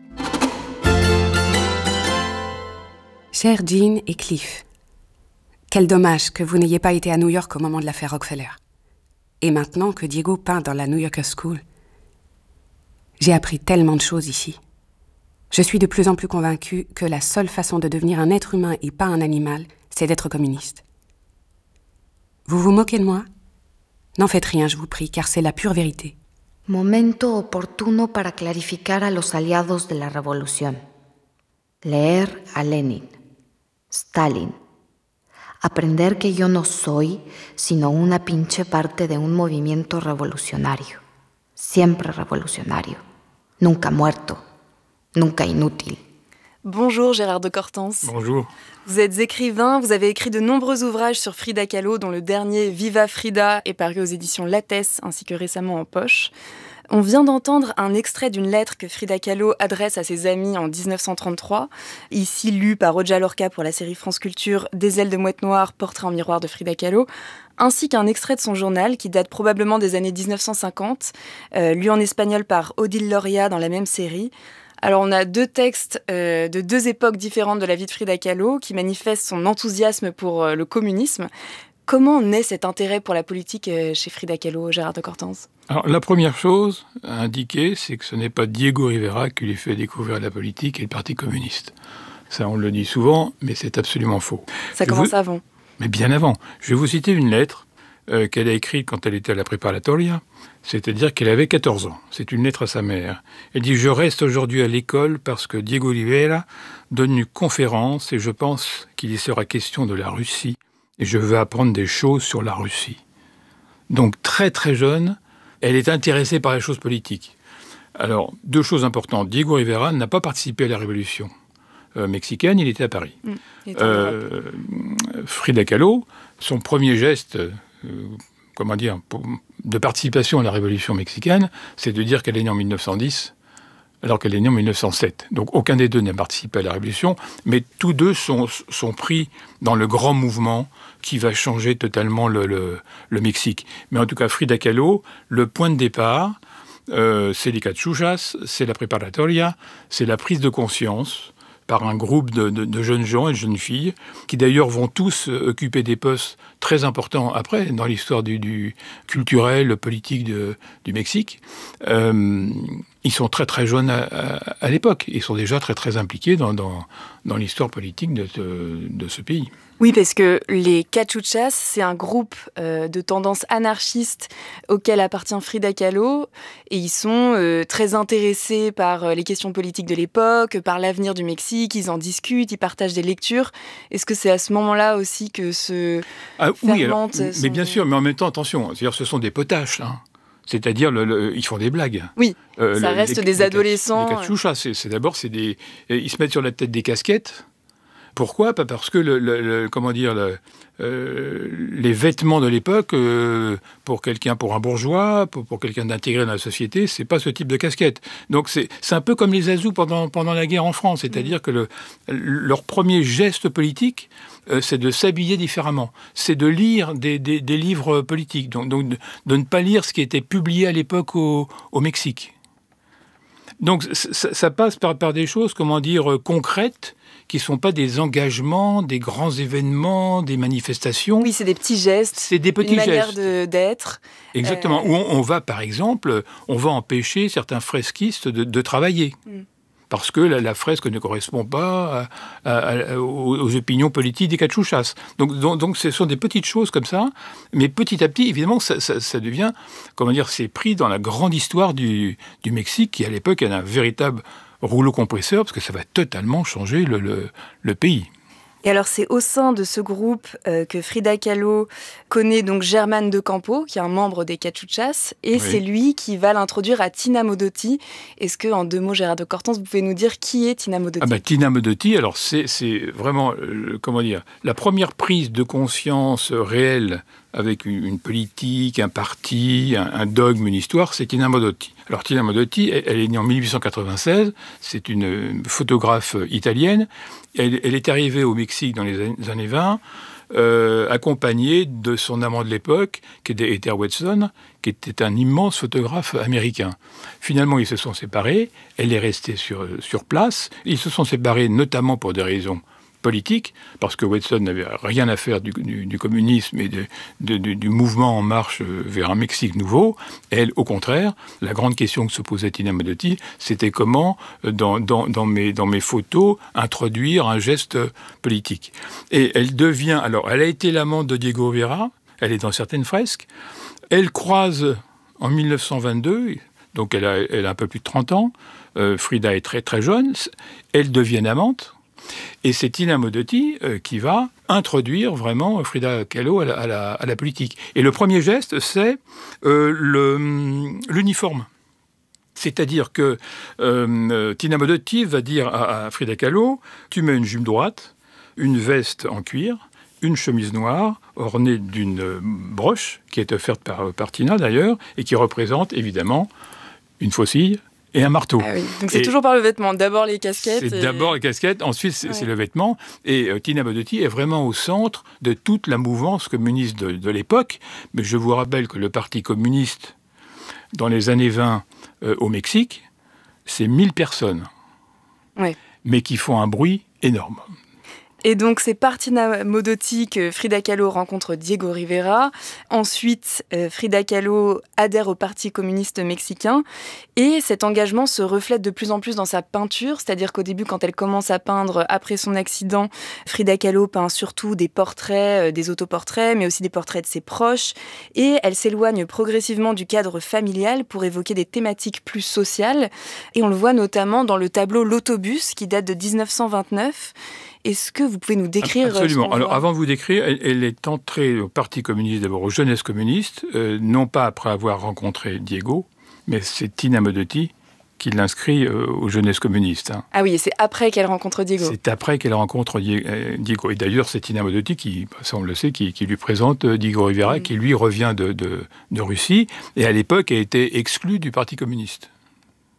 Chers Jean et Cliff, quel dommage que vous n'ayez pas été à New York au moment de l'affaire Rockefeller. Et maintenant que Diego peint dans la New Yorker School, j'ai appris tellement de choses ici. Je suis de plus en plus convaincue que la seule façon de devenir un être humain et pas un animal, c'est d'être communiste. Vous vous moquez de moi ? N'en faites rien, je vous prie, car c'est la pure vérité. Momento oportuno para clarificar a los aliados de la revolución. Leer a Lenin, Stalin. Aprender que yo no soy sino una pinche parte de un movimiento revolucionario. Siempre revolucionario. Nunca muerto. Nunca inútil. Bonjour Gérard de Cortens. Bonjour. Vous êtes écrivain, vous avez écrit de nombreux ouvrages sur Frida Kahlo, dont le dernier Viva Frida est paru aux éditions Lattès ainsi que récemment en poche. On vient d'entendre un extrait d'une lettre que Frida Kahlo adresse à ses amis en 1933, ici lue par Roja Lorca pour la série France Culture Des ailes de mouette noire, portrait en miroir de Frida Kahlo, ainsi qu'un extrait de son journal qui date probablement des années 1950, lu en espagnol par Odile Loria dans la même série. Alors on a deux textes de deux époques différentes de la vie de Frida Kahlo qui manifestent son enthousiasme pour le communisme. Comment naît cet intérêt pour la politique chez Frida Kahlo, Gérard de Cortens ? Alors, la première chose à indiquer, c'est que ce n'est pas Diego Rivera qui lui fait découvrir la politique et le Parti communiste. Ça, on le dit souvent, mais c'est absolument faux. Ça commence avant. Mais bien avant. Je vais vous citer une lettre qu'elle a écrite quand elle était à la Preparatoria, c'est-à-dire qu'elle avait 14 ans. C'est une lettre à sa mère. Elle dit « Je reste aujourd'hui à l'école parce que Diego Rivera donne une conférence et je pense qu'il y sera question de la Russie. Et je veux apprendre des choses sur la Russie. » Donc très très jeune, elle est intéressée par les choses politiques. Alors, deux choses importantes. Diego Rivera n'a pas participé à la révolution mexicaine, il était à Paris. Frida Kahlo, son premier geste de participation à la révolution mexicaine, c'est de dire qu'elle est née en 1910, alors qu'elle est née en 1907. Donc aucun des deux n'a participé à la Révolution, mais tous deux sont pris dans le grand mouvement qui va changer totalement le Mexique. Mais en tout cas, Frida Kahlo, le point de départ, c'est les cachuchas, c'est la preparatoria, c'est la prise de conscience par un groupe de jeunes gens et de jeunes filles, qui d'ailleurs vont tous occuper des postes très importants après, dans l'histoire du culturel, politique du Mexique. Ils sont très très jeunes à l'époque. Ils sont déjà très très impliqués dans l'histoire politique de ce pays. Oui, parce que les cachuchas, c'est un groupe de tendance anarchiste auquel appartient Frida Kahlo. Et ils sont très intéressés par les questions politiques de l'époque, par l'avenir du Mexique. Ils en discutent, ils partagent des lectures. Est-ce que c'est à ce moment-là aussi que fermente... Oui, mais bien sûr, mais en même temps, attention, c'est-à-dire ce sont des potaches, hein. C'est-à-dire, ils font des blagues. Oui, ça reste des adolescents. Les cachuchas, ils se mettent sur la tête des casquettes. Pourquoi ? Pas parce que les vêtements de l'époque, pour un bourgeois, pour quelqu'un d'intégrer dans la société, c'est pas ce type de casquette. Donc c'est un peu comme les Azous pendant la guerre en France, c'est-à-dire que leur premier geste politique, c'est de s'habiller différemment, c'est de lire des livres politiques, donc de ne pas lire ce qui était publié à l'époque au Mexique. Donc ça passe par des choses, concrètes, qui ne sont pas des engagements, des grands événements, des manifestations. Oui, c'est des petits gestes, c'est des petits une manière gestes. d'être. Exactement, où on va, par exemple, empêcher certains fresquistes de travailler. Parce que la fresque ne correspond pas aux opinions politiques des cachuchas. Donc ce sont des petites choses comme ça, mais petit à petit, évidemment, ça devient, c'est pris dans la grande histoire du Mexique, qui à l'époque est un véritable rouleau compresseur, parce que ça va totalement changer le pays. Et alors, c'est au sein de ce groupe que Frida Kahlo connaît donc Germán de Campo, qui est un membre des Cachuchas, et c'est lui qui va l'introduire à Tina Modotti. Est-ce que, en 2 mots, Gérard de Cortance, vous pouvez nous dire qui est Tina Modotti ? Tina Modotti, alors c'est vraiment, la première prise de conscience réelle avec une politique, un parti, un dogme, une histoire, c'est Tina Modotti. Alors Tina Modotti, elle est née en 1896, c'est une photographe italienne. Elle est arrivée au Mexique dans les années 20, accompagnée de son amant de l'époque, qui était Ether Watson, qui était un immense photographe américain. Finalement, ils se sont séparés, elle est restée sur place. Ils se sont séparés notamment pour des raisons politique, parce que Watson n'avait rien à faire du communisme et du mouvement en marche vers un Mexique nouveau. Elle, au contraire, la grande question que se posait Tina Modotti, c'était comment, dans mes photos, introduire un geste politique. Et elle a été l'amante de Diego Rivera, elle est dans certaines fresques, elle croise en 1922, donc elle a un peu plus de 30 ans, Frida est très très jeune, elles deviennent amantes. Et c'est Tina Modotti qui va introduire vraiment Frida Kahlo à la politique. Et le premier geste, c'est l'uniforme. C'est-à-dire que Tina Modotti va dire à Frida Kahlo, tu mets une jupe droite, une veste en cuir, une chemise noire ornée d'une broche qui est offerte par Tina d'ailleurs, et qui représente évidemment une faucille et un marteau. Ah oui. Donc c'est toujours par le vêtement. D'abord les casquettes. C'est d'abord les casquettes, ensuite c'est le vêtement. Et Tina Modotti est vraiment au centre de toute la mouvance communiste de l'époque. Mais je vous rappelle que le Parti communiste, dans les années 20 au Mexique, c'est 1000 personnes. Oui. Mais qui font un bruit énorme. Et donc, c'est par Tina Modotti que Frida Kahlo rencontre Diego Rivera. Ensuite, Frida Kahlo adhère au Parti communiste mexicain. Et cet engagement se reflète de plus en plus dans sa peinture. C'est-à-dire qu'au début, quand elle commence à peindre après son accident, Frida Kahlo peint surtout des portraits, des autoportraits, mais aussi des portraits de ses proches. Et elle s'éloigne progressivement du cadre familial pour évoquer des thématiques plus sociales. Et on le voit notamment dans le tableau L'autobus, qui date de 1929. Est-ce que vous pouvez nous décrire Absolument. Alors, avant de vous décrire, elle est entrée au Parti communiste, d'abord aux Jeunesses communistes, non pas après avoir rencontré Diego, mais c'est Tina Modotti qui l'inscrit aux Jeunesses communistes. Hein. Ah oui, et c'est après qu'elle rencontre Diego. C'est après qu'elle rencontre Diego. Et d'ailleurs, c'est Tina Modotti, ça on le sait, qui lui présente Diego Rivera, qui lui revient de Russie, et à l'époque a été exclu du Parti communiste.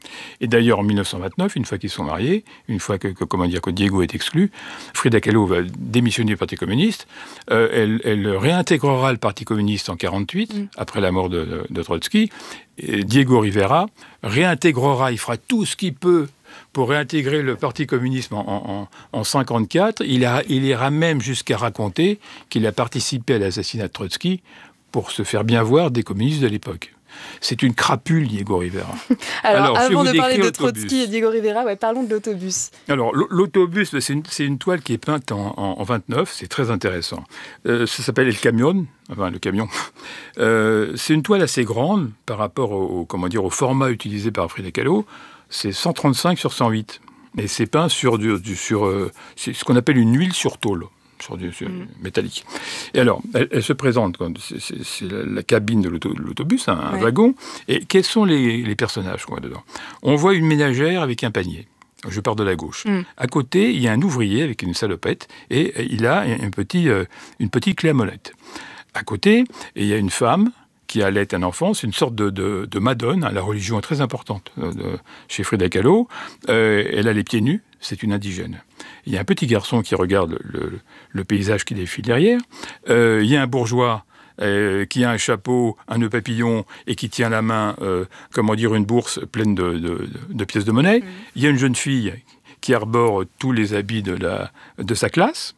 Et d'ailleurs, en 1929, une fois qu'ils sont mariés, une fois que Diego est exclu, Frida Kahlo va démissionner du Parti communiste. Elle réintégrera le Parti communiste en 1948, après la mort de Trotsky. Et Diego Rivera réintégrera, il fera tout ce qu'il peut pour réintégrer le Parti communiste en 1954. Il ira même jusqu'à raconter qu'il a participé à l'assassinat de Trotsky pour se faire bien voir des communistes de l'époque. C'est une crapule, Diego Rivera. Alors avant de parler de Trotsky et Diego Rivera, parlons de l'autobus. Alors, l'autobus, c'est une toile qui est peinte en 29, c'est très intéressant. Ça s'appelle El Camión, enfin le camion. C'est une toile assez grande par rapport au format utilisé par Frida Kahlo. C'est 135 sur 108. Et c'est peint sur c'est ce qu'on appelle une huile sur tôle. Sur métallique. Et alors, elle se présente, c'est la cabine de l'autobus, un wagon. Et quels sont les personnages qu'on voit dedans ? On voit une ménagère avec un panier. Je pars de la gauche. À côté, il y a un ouvrier avec une salopette et il a une petite clé à molette. À côté, il y a une femme qui allait un enfant. C'est une sorte de madone. La religion est très importante chez Frida Kahlo. Elle a les pieds nus. C'est une indigène. Il y a un petit garçon qui regarde le paysage qui défile derrière. Il y a un bourgeois qui a un chapeau, un nœud papillon et qui tient la main, une bourse pleine de pièces de monnaie. Il y a une jeune fille qui arbore tous les habits de sa classe.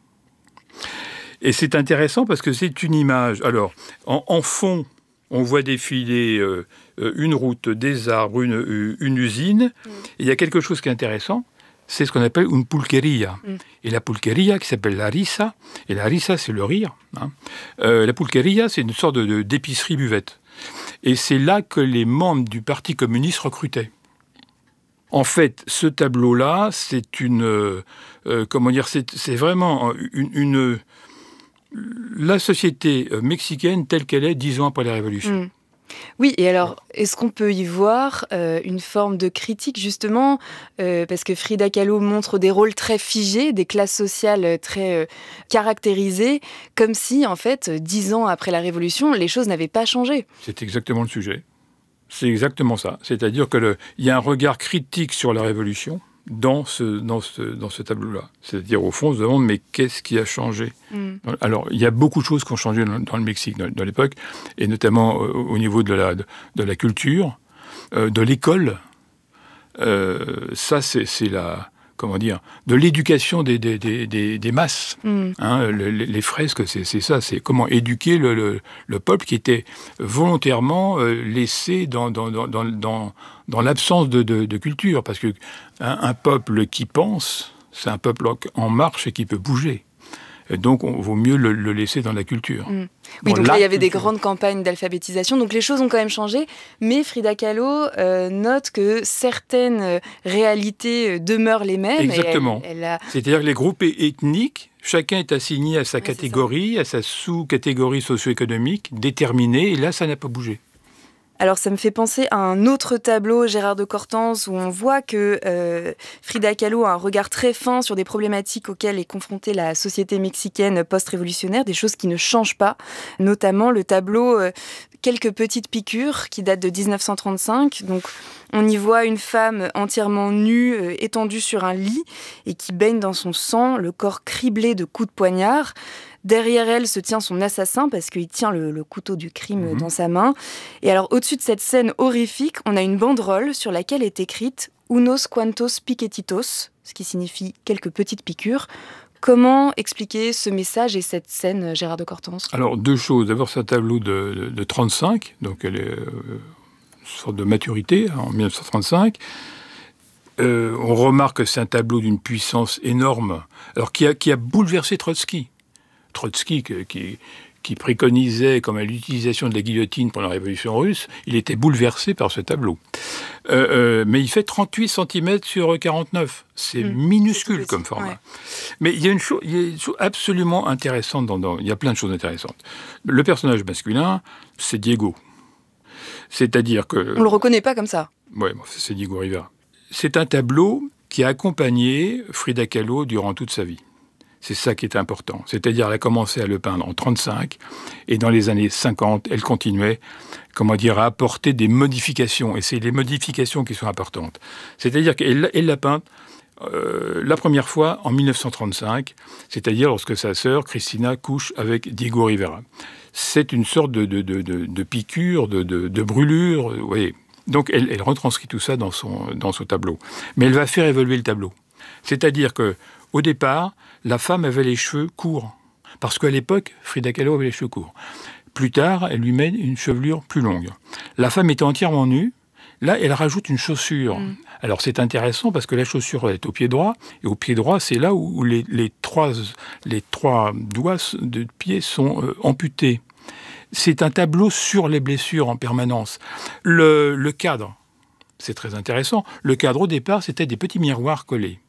Et c'est intéressant parce que c'est une image. Alors, en fond, on voit défiler une route, des arbres, une usine. Et il y a quelque chose qui est intéressant. C'est ce qu'on appelle une pulqueria. Et la pulqueria, qui s'appelle la risa, et la risa, c'est le rire. La pulqueria, c'est une sorte d'épicerie buvette. Et c'est là que les membres du Parti communiste recrutaient. En fait, ce tableau-là, c'est c'est vraiment la société mexicaine telle qu'elle est 10 ans après la Révolution. Oui, et alors, est-ce qu'on peut y voir une forme de critique, justement, parce que Frida Kahlo montre des rôles très figés, des classes sociales très caractérisées, comme si, en fait, 10 ans après la Révolution, les choses n'avaient pas changé. C'est exactement le sujet. C'est exactement ça. C'est-à-dire qu'il y a un regard critique sur la Révolution dans ce tableau-là. C'est-à-dire, au fond, on se demande, mais qu'est-ce qui a changé ? Alors, il y a beaucoup de choses qui ont changé dans le Mexique, dans l'époque, et notamment au niveau de la culture, de l'école. Ça, c'est de l'éducation des masses. Les fresques, c'est ça, c'est comment éduquer le peuple qui était volontairement laissé dans l'absence de culture, parce que un peuple qui pense, c'est un peuple en marche et qui peut bouger. Et donc, il vaut mieux le laisser dans la culture. Oui, donc là, il y avait des grandes campagnes d'alphabétisation. Donc, les choses ont quand même changé. Mais Frida Kahlo note que certaines réalités demeurent les mêmes. Exactement. C'est-à-dire que les groupes ethniques, chacun est assigné à sa catégorie, à sa sous-catégorie socio-économique déterminée. Et là, ça n'a pas bougé. Alors, ça me fait penser à un autre tableau, Gérard de Cortance, où on voit que Frida Kahlo a un regard très fin sur des problématiques auxquelles est confrontée la société mexicaine post-révolutionnaire, des choses qui ne changent pas, notamment le tableau Quelques petites piqûres, qui date de 1935. Donc, on y voit une femme entièrement nue, étendue sur un lit, et qui baigne dans son sang, le corps criblé de coups de poignard. Derrière elle se tient son assassin parce qu'il tient le couteau du crime dans sa main. Et alors, au-dessus de cette scène horrifique, on a une banderole sur laquelle est écrite « Unos cuantos piquetitos », ce qui signifie « quelques petites piqûres ». Comment expliquer ce message et cette scène, Gérard de Cortance ? Alors, deux choses. D'abord, c'est un tableau de 35, donc elle est une sorte de maturité, en 1935. On remarque que c'est un tableau d'une puissance énorme, alors qui a bouleversé Trotsky. Trotsky, qui préconisait comme l'utilisation de la guillotine pendant la Révolution russe, il était bouleversé par ce tableau. Mais il fait 38 cm sur 49. C'est minuscule comme format. Ouais. Mais il y a une chose absolument intéressante. Il y a plein de choses intéressantes. Le personnage masculin, c'est Diego. C'est-à-dire que... On ne le reconnaît pas comme ça. Oui, c'est Diego Rivera. C'est un tableau qui a accompagné Frida Kahlo durant toute sa vie. C'est ça qui est important. C'est-à-dire, elle a commencé à le peindre en 1935, et dans les années 50, elle continuait, à apporter des modifications. Et c'est les modifications qui sont importantes. C'est-à-dire qu'elle l'a peinte la première fois en 1935, c'est-à-dire lorsque sa sœur, Cristina, couche avec Diego Rivera. C'est une sorte de piqûre, de brûlure, vous voyez. Donc, elle retranscrit tout ça dans son tableau. Mais elle va faire évoluer le tableau. C'est-à-dire qu'au départ, la femme avait les cheveux courts. Parce qu'à l'époque, Frida Kahlo avait les cheveux courts. Plus tard, elle lui met une chevelure plus longue. La femme était entièrement nue. Là, elle rajoute une chaussure. Alors, c'est intéressant parce que la chaussure est au pied droit. Et au pied droit, c'est là où les trois doigts de pied sont amputés. C'est un tableau sur les blessures en permanence. Le cadre, c'est très intéressant. Le cadre, au départ, c'était des petits miroirs collés.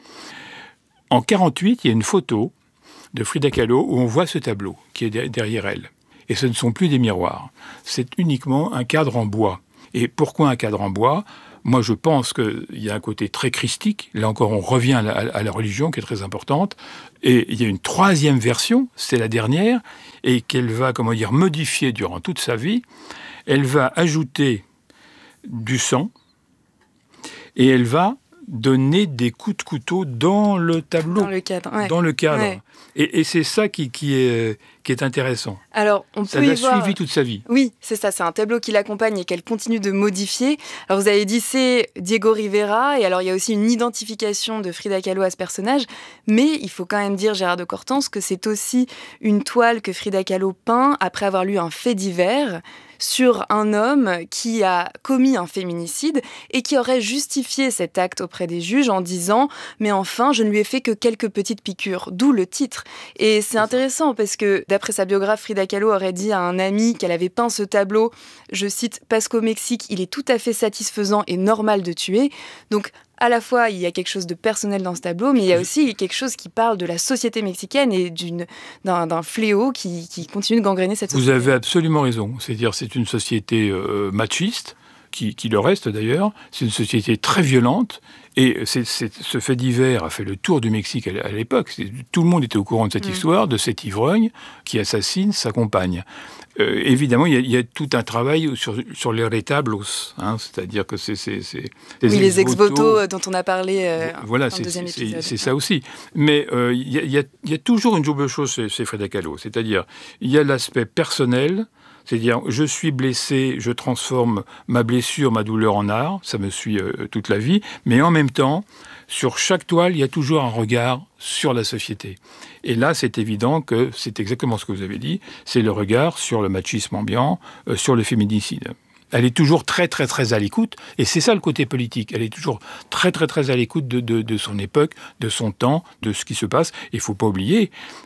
En 1948, il y a une photo de Frida Kahlo où on voit ce tableau qui est derrière elle. Et ce ne sont plus des miroirs. C'est uniquement un cadre en bois. Et pourquoi un cadre en bois ? Moi, je pense qu'il y a un côté très christique. Là encore, on revient à la religion qui est très importante. Et il y a une troisième version, c'est la dernière, et qu'elle va, modifier durant toute sa vie. Elle va ajouter du sang et elle va donner des coups de couteau dans le tableau. Dans le cadre, ouais. Dans le cadre. Ouais. Et c'est ça qui est intéressant. Alors, ça l'a suivi toute sa vie. Oui, c'est ça. C'est un tableau qui l'accompagne et qu'elle continue de modifier. Alors, vous avez dit, c'est Diego Rivera. Et alors, il y a aussi une identification de Frida Kahlo à ce personnage. Mais il faut quand même dire, Gérard de Cortance, que c'est aussi une toile que Frida Kahlo peint après avoir lu un fait divers sur un homme qui a commis un féminicide et qui aurait justifié cet acte auprès des juges en disant « Mais enfin, je ne lui ai fait que quelques petites piqûres », d'où le titre. Et c'est intéressant parce que, d'après sa biographe, Frida Kahlo aurait dit à un ami qu'elle avait peint ce tableau, je cite, « Parce qu'au Mexique, il est tout à fait satisfaisant et normal de tuer ». Donc, à la fois, il y a quelque chose de personnel dans ce tableau, mais il y a aussi quelque chose qui parle de la société mexicaine et d'un fléau qui continue de gangréner cette société. Vous avez absolument raison. C'est-à-dire, c'est une société machiste, qui le reste d'ailleurs. C'est une société très violente. Et ce fait divers a fait le tour du Mexique à l'époque. Tout le monde était au courant de cette histoire, de cet ivrogne qui assassine sa compagne. Évidemment, il y a tout un travail sur les retablos, c'est-à-dire que c'est les ex-voto dont on a parlé voilà, dans le deuxième épisode. C'est ça aussi. Mais il y a toujours une double chose chez Frida Kahlo, c'est-à-dire il y a l'aspect personnel, c'est-à-dire je suis blessé, je transforme ma blessure, ma douleur en art, ça me suit toute la vie, mais en même temps, sur chaque toile, il y a toujours un regard sur la société. Et là, c'est évident que c'est exactement ce que vous avez dit, c'est le regard sur le machisme ambiant, sur le féminicide. Elle est toujours très, très, très à l'écoute, et c'est ça le côté politique. Elle est toujours très, très, très à l'écoute de son époque, de son temps, de ce qui se passe. Il ne faut pas oublier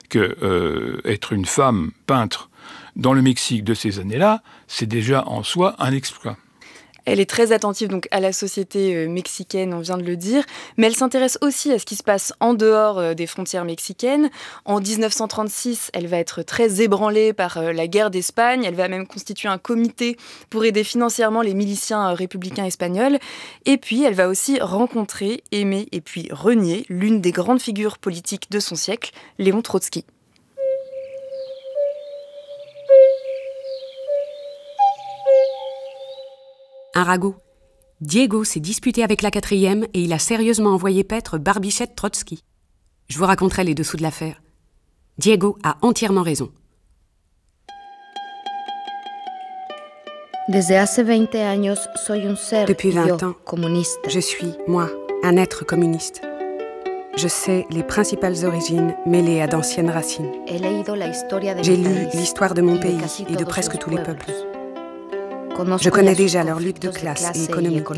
qu'être une femme peintre dans le Mexique de ces années-là, c'est déjà en soi un exploit. Elle est très attentive donc à la société mexicaine, on vient de le dire, mais elle s'intéresse aussi à ce qui se passe en dehors des frontières mexicaines. En 1936, elle va être très ébranlée par la guerre d'Espagne. Elle va même constituer un comité pour aider financièrement les miliciens républicains espagnols. Et puis, elle va aussi rencontrer, aimer et puis renier l'une des grandes figures politiques de son siècle, Léon Trotsky. Un ragot. Diego s'est disputé avec la 4e et il a sérieusement envoyé paître Barbichette Trotsky. Je vous raconterai les dessous de l'affaire. Diego a entièrement raison. Depuis 20 ans, je suis, moi, un être communiste. Je sais les principales origines mêlées à d'anciennes racines. J'ai lu l'histoire de mon pays et de presque tous les peuples. Je connais déjà leur lutte de classe et économique.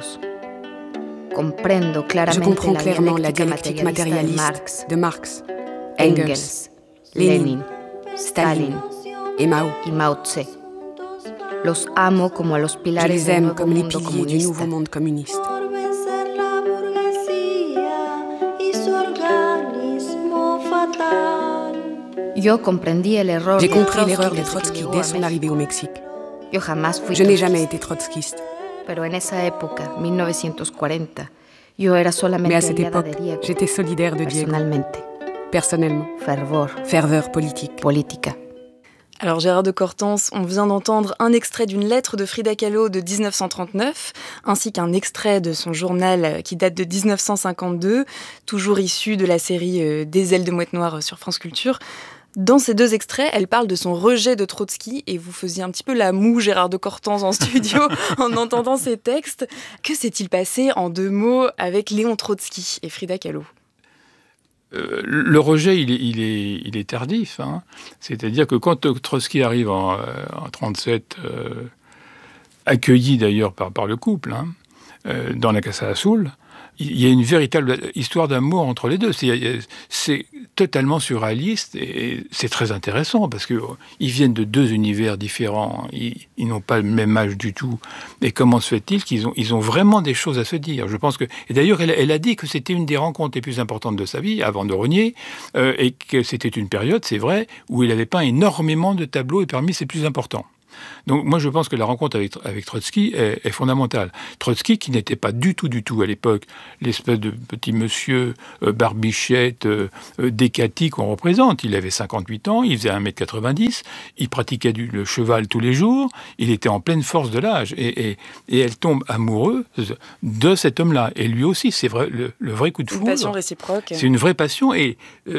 Je comprends clairement la dialectique matérialiste de Marx, Engels, Lénine, Staline et Mao. Je les aime comme les piliers du nouveau monde communiste. J'ai compris l'erreur de Trotsky dès son arrivée au Mexique. Je n'ai jamais été trotskiste. Mais à cette époque, j'étais solidaire de Diego. Personnellement. Ferveur politique. Politica. Alors Gérard de Cortance, on vient d'entendre un extrait d'une lettre de Frida Kahlo de 1939, ainsi qu'un extrait de son journal qui date de 1952, toujours issu de la série Des ailes de mouette noire sur France Culture. Dans ces deux extraits, elle parle de son rejet de Trotsky et vous faisiez un petit peu la moue, Gérard de Cortance, en studio en entendant ces textes. Que s'est-il passé en 2 mots avec Léon Trotsky et Frida Kahlo ? Le rejet, il est tardif. Hein. C'est-à-dire que quand Trotsky arrive en 1937, accueilli d'ailleurs par le couple, dans la Casa Azul, il y a une véritable histoire d'amour entre les deux. C'est totalement surréaliste et c'est très intéressant parce qu'ils viennent de 2 univers différents. Ils n'ont pas le même âge du tout. Et comment se fait-il qu'ils ont vraiment des choses à se dire ? Je pense que... Et d'ailleurs, elle a dit que c'était une des rencontres les plus importantes de sa vie, avant de renier, et que c'était une période, c'est vrai, où il avait peint énormément de tableaux et parmi ses plus importants. Donc moi je pense que la rencontre avec Trotsky est fondamentale. Trotsky qui n'était pas du tout à l'époque l'espèce de petit monsieur barbichette décati qu'on représente. Il avait 58 ans, il faisait 1m90, il pratiquait le cheval tous les jours, il était en pleine force de l'âge et elle tombe amoureuse de cet homme-là. Et lui aussi, c'est vrai, le vrai coup de foudre. Une passion réciproque. C'est une vraie passion et...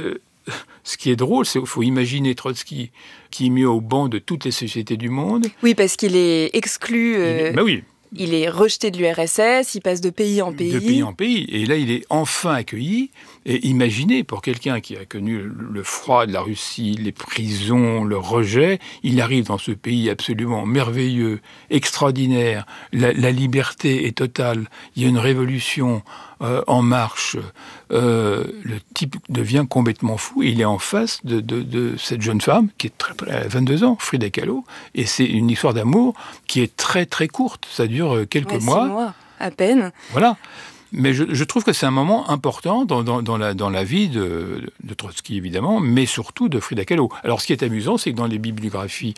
ce qui est drôle, c'est qu'il faut imaginer Trotsky qui est mis au banc de toutes les sociétés du monde. Oui, parce qu'il est exclu. Oui. Il est rejeté de l'URSS, il passe de pays en pays. De pays en pays. Et là, il est enfin accueilli. Et imaginez, pour quelqu'un qui a connu le froid de la Russie, les prisons, le rejet, il arrive dans ce pays absolument merveilleux, extraordinaire. La liberté est totale. Il y a une révolution en marche. Le type devient complètement fou. Il est en face de cette jeune femme qui est à 22 ans, Frida Kahlo. Et c'est une histoire d'amour qui est très très courte. Ça dure quelques mois. 6 mois, à peine. Voilà. Mais je trouve que c'est un moment important dans la vie de Trotsky, évidemment, mais surtout de Frida Kahlo. Alors, ce qui est amusant, c'est que dans les biographies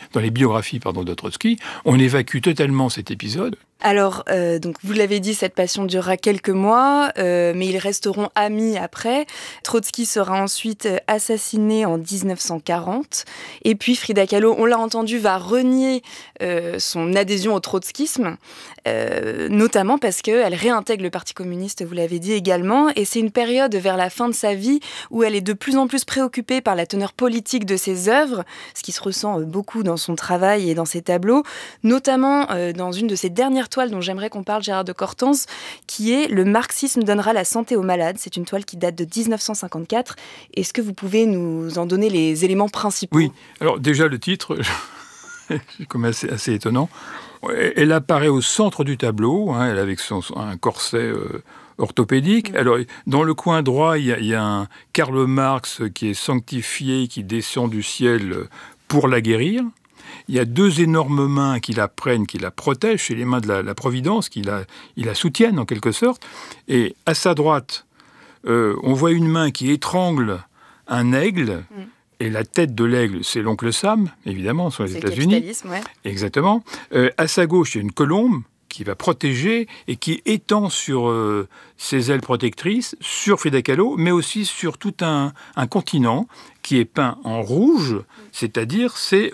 de Trotsky, on évacue totalement cet épisode. Alors, donc vous l'avez dit, cette passion durera quelques mois, mais ils resteront amis après. Trotsky sera ensuite assassiné en 1940. Et puis Frida Kahlo, on l'a entendu, va renier son adhésion au trotskisme, notamment parce qu'elle réintègre le Parti communiste, vous l'avez dit également. Et c'est une période vers la fin de sa vie où elle est de plus en plus préoccupée par la teneur politique de ses œuvres, ce qui se ressent beaucoup dans son travail et dans ses tableaux, notamment dans une de ses dernières toile dont j'aimerais qu'on parle, Gérard de Cortance, qui est « Le marxisme donnera la santé aux malades ». C'est une toile qui date de 1954. Est-ce que vous pouvez nous en donner les éléments principaux ? Oui, alors déjà le titre, c'est comme assez étonnant. Elle apparaît au centre du tableau, elle avec un corset orthopédique. Alors, dans le coin droit, il y a un Karl Marx qui est sanctifié, qui descend du ciel pour la guérir. Il y a 2 énormes mains qui la prennent, qui la protègent, c'est les mains de la Providence, qui la soutiennent en quelque sorte. Et à sa droite, on voit une main qui étrangle un aigle, et la tête de l'aigle, c'est l'oncle Sam, évidemment, sur les États-Unis. C'est le capitalisme, ouais. Exactement. À sa gauche, il y a une colombe qui va protéger et qui étend sur ses ailes protectrices, sur Frida Kahlo, mais aussi sur tout un continent qui est peint en rouge, c'est-à-dire c'est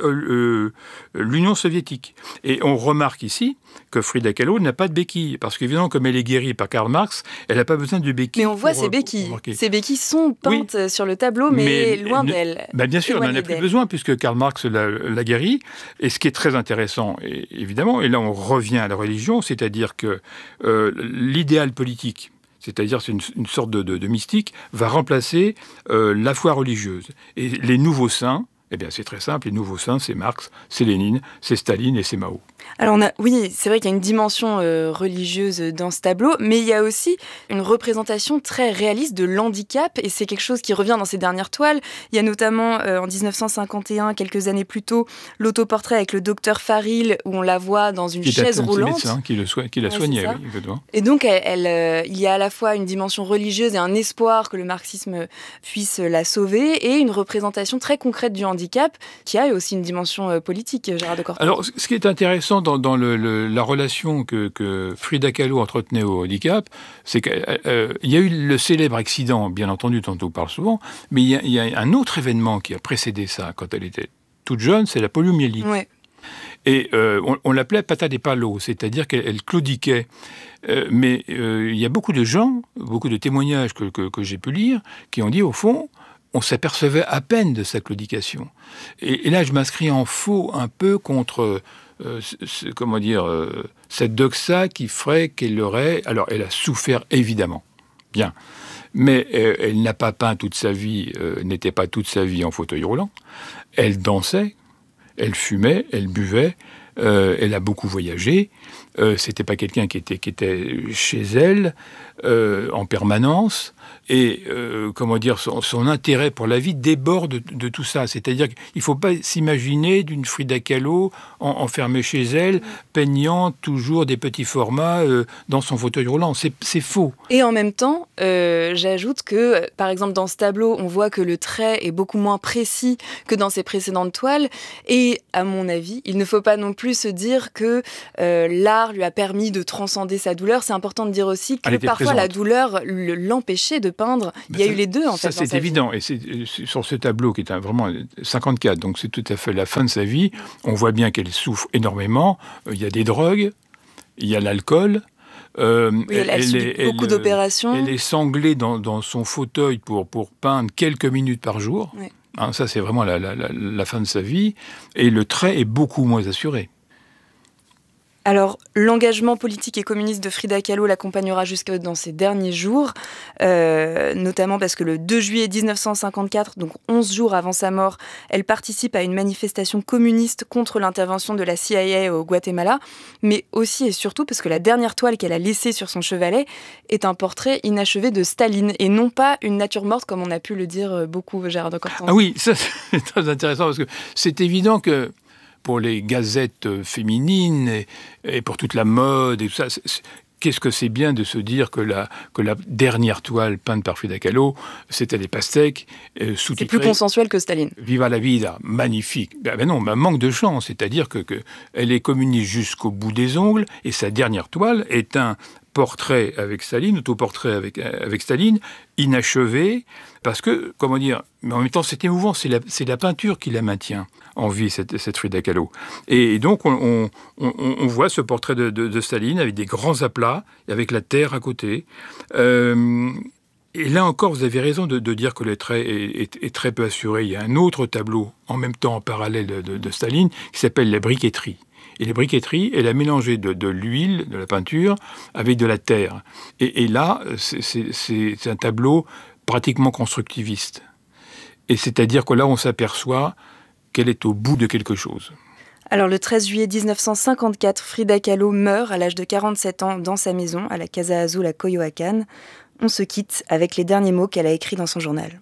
l'Union soviétique. Et on remarque ici que Frida Kahlo n'a pas de béquille, parce qu'évidemment, comme elle est guérie par Karl Marx, elle n'a pas besoin de béquille. Mais on voit ses béquilles. Ces béquilles sont peintes sur le tableau, mais loin d'elle. Bien sûr, elle n'en a plus besoin, puisque Karl Marx l'a guérie. Et ce qui est très intéressant, évidemment, et là on revient à la religion, c'est-à-dire que l'idéal politique, c'est-à-dire c'est une sorte de mystique, va remplacer la foi religieuse. Et les nouveaux saints, eh bien c'est très simple, les nouveaux saints, c'est Marx, c'est Lénine, c'est Staline et c'est Mao. Alors oui, c'est vrai qu'il y a une dimension religieuse dans ce tableau, mais il y a aussi une représentation très réaliste de l'handicap, et c'est quelque chose qui revient dans ces dernières toiles. Il y a notamment en 1951, quelques années plus tôt, l'autoportrait avec le docteur Faril, où on la voit dans une chaise roulante. C'est le médecin qui la soignait, oui, exactement. Et donc, il y a à la fois une dimension religieuse et un espoir que le marxisme puisse la sauver, et une représentation très concrète du handicap. handicap, qui a aussi une dimension politique, Gérard de Cortance. Alors, ce qui est intéressant dans la relation que Frida Kahlo entretenait au handicap, c'est qu'il y a eu le célèbre accident, bien entendu, dont on parle souvent, mais il y a un autre événement qui a précédé ça, quand elle était toute jeune, c'est la poliomyélite. Ouais. Et on l'appelait pata des palos, c'est-à-dire qu'elle claudiquait. Mais il y a beaucoup de gens, beaucoup de témoignages que j'ai pu lire, qui ont dit, au fond, on s'apercevait à peine de sa claudication. Et là, je m'inscris en faux un peu contre, cette doxa qui ferait qu'elle aurait... Alors, elle a souffert, évidemment, bien. Mais elle n'a pas peint toute sa vie, n'était pas toute sa vie en fauteuil roulant. Elle dansait, elle fumait, elle buvait, elle a beaucoup voyagé. C'était pas quelqu'un qui était chez elle en permanence. Et son intérêt pour la vie déborde de tout ça. C'est-à-dire qu'il ne faut pas s'imaginer d'une Frida Kahlo enfermée chez elle, peignant toujours des petits formats dans son fauteuil roulant. C'est faux. Et en même temps, j'ajoute que, par exemple, dans ce tableau, on voit que le trait est beaucoup moins précis que dans ses précédentes toiles. Et à mon avis, il ne faut pas non plus se dire que l'art lui a permis de transcender sa douleur. C'est important de dire aussi que parfois présente. La douleur l'empêchait de peindre. Il y a eu les deux, en fait. Ça, c'est évident. Et c'est sur ce tableau qui est vraiment 54, donc c'est tout à fait la fin de sa vie, on voit bien qu'elle souffre énormément. Il y a des drogues, il y a l'alcool. Elle subit beaucoup d'opérations. Elle est sanglée dans son fauteuil pour peindre quelques minutes par jour. Oui. Ça, c'est vraiment la fin de sa vie. Et le trait est beaucoup moins assuré. Alors, l'engagement politique et communiste de Frida Kahlo l'accompagnera jusque dans ses derniers jours, notamment parce que le 2 juillet 1954, donc 11 jours avant sa mort, elle participe à une manifestation communiste contre l'intervention de la CIA au Guatemala, mais aussi et surtout parce que la dernière toile qu'elle a laissée sur son chevalet est un portrait inachevé de Staline, et non pas une nature morte, comme on a pu le dire beaucoup, Gérard de Cortance. Ah oui, ça c'est très intéressant, parce que c'est évident que pour les gazettes féminines et pour toute la mode et tout ça, qu'est-ce que c'est bien de se dire que la dernière toile peinte par Frida Kahlo, c'était des pastèques sous-titrés. C'est plus consensuel que Staline. Viva la vida, magnifique. Ben non, manque de chance, c'est-à-dire que elle est communiste jusqu'au bout des ongles, et sa dernière toile est un portrait avec Staline, autoportrait avec Staline, inachevé, parce que, mais en même temps c'est émouvant, c'est la peinture qui la maintient en vie, cette Frida Kahlo. Et donc on voit ce portrait de Staline avec des grands aplats, avec la terre à côté. Et là encore, vous avez raison de dire que le trait est très peu assuré. Il y a un autre tableau, en même temps en parallèle de Staline, qui s'appelle La briqueterie. Et la briqueterie, elle a mélangé de l'huile, de la peinture, avec de la terre. Et là, c'est un tableau pratiquement constructiviste. Et c'est-à-dire que là, on s'aperçoit qu'elle est au bout de quelque chose. Alors, le 13 juillet 1954, Frida Kahlo meurt à l'âge de 47 ans dans sa maison, à la Casa Azul à Coyoacán. On se quitte avec les derniers mots qu'elle a écrits dans son journal.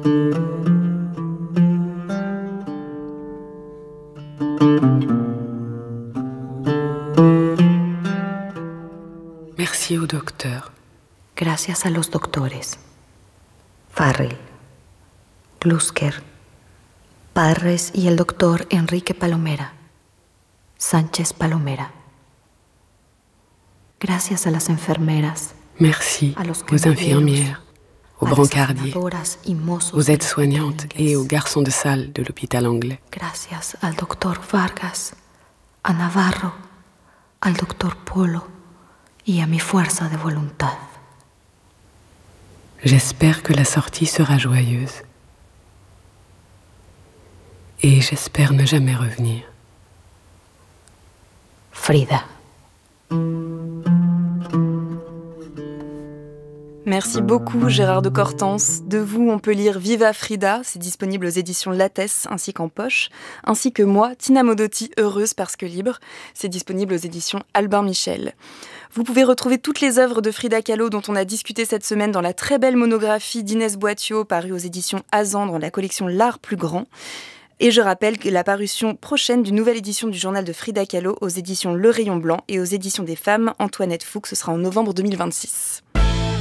Merci au docteur. Gracias a los doctores. Farrell, Glusker, Parres y el doctor Enrique Palomera, Sánchez Palomera. Gracias a las enfermeras. Merci aux infirmières, aux brancardiers, aux aides-soignantes et aux garçons de salle de l'hôpital anglais. Gracias al doctor Vargas, a Navarro, al doctor Polo y a mi fuerza de voluntad. J'espère que la sortie sera joyeuse. Et j'espère ne jamais revenir. Frida. Merci beaucoup Gérard de Cortance. De vous, on peut lire Viva Frida, c'est disponible aux éditions Lattès ainsi qu'en poche, ainsi que moi, Tina Modotti, Heureuse parce que libre, c'est disponible aux éditions Albin Michel. Vous pouvez retrouver toutes les œuvres de Frida Kahlo dont on a discuté cette semaine dans la très belle monographie d'Inès Boitiot parue aux éditions Azan dans la collection L'Art plus grand. Et je rappelle que la parution prochaine d'une nouvelle édition du journal de Frida Kahlo aux éditions Le Rayon Blanc et aux éditions des Femmes, Antoinette Fuchs, ce sera en novembre 2026.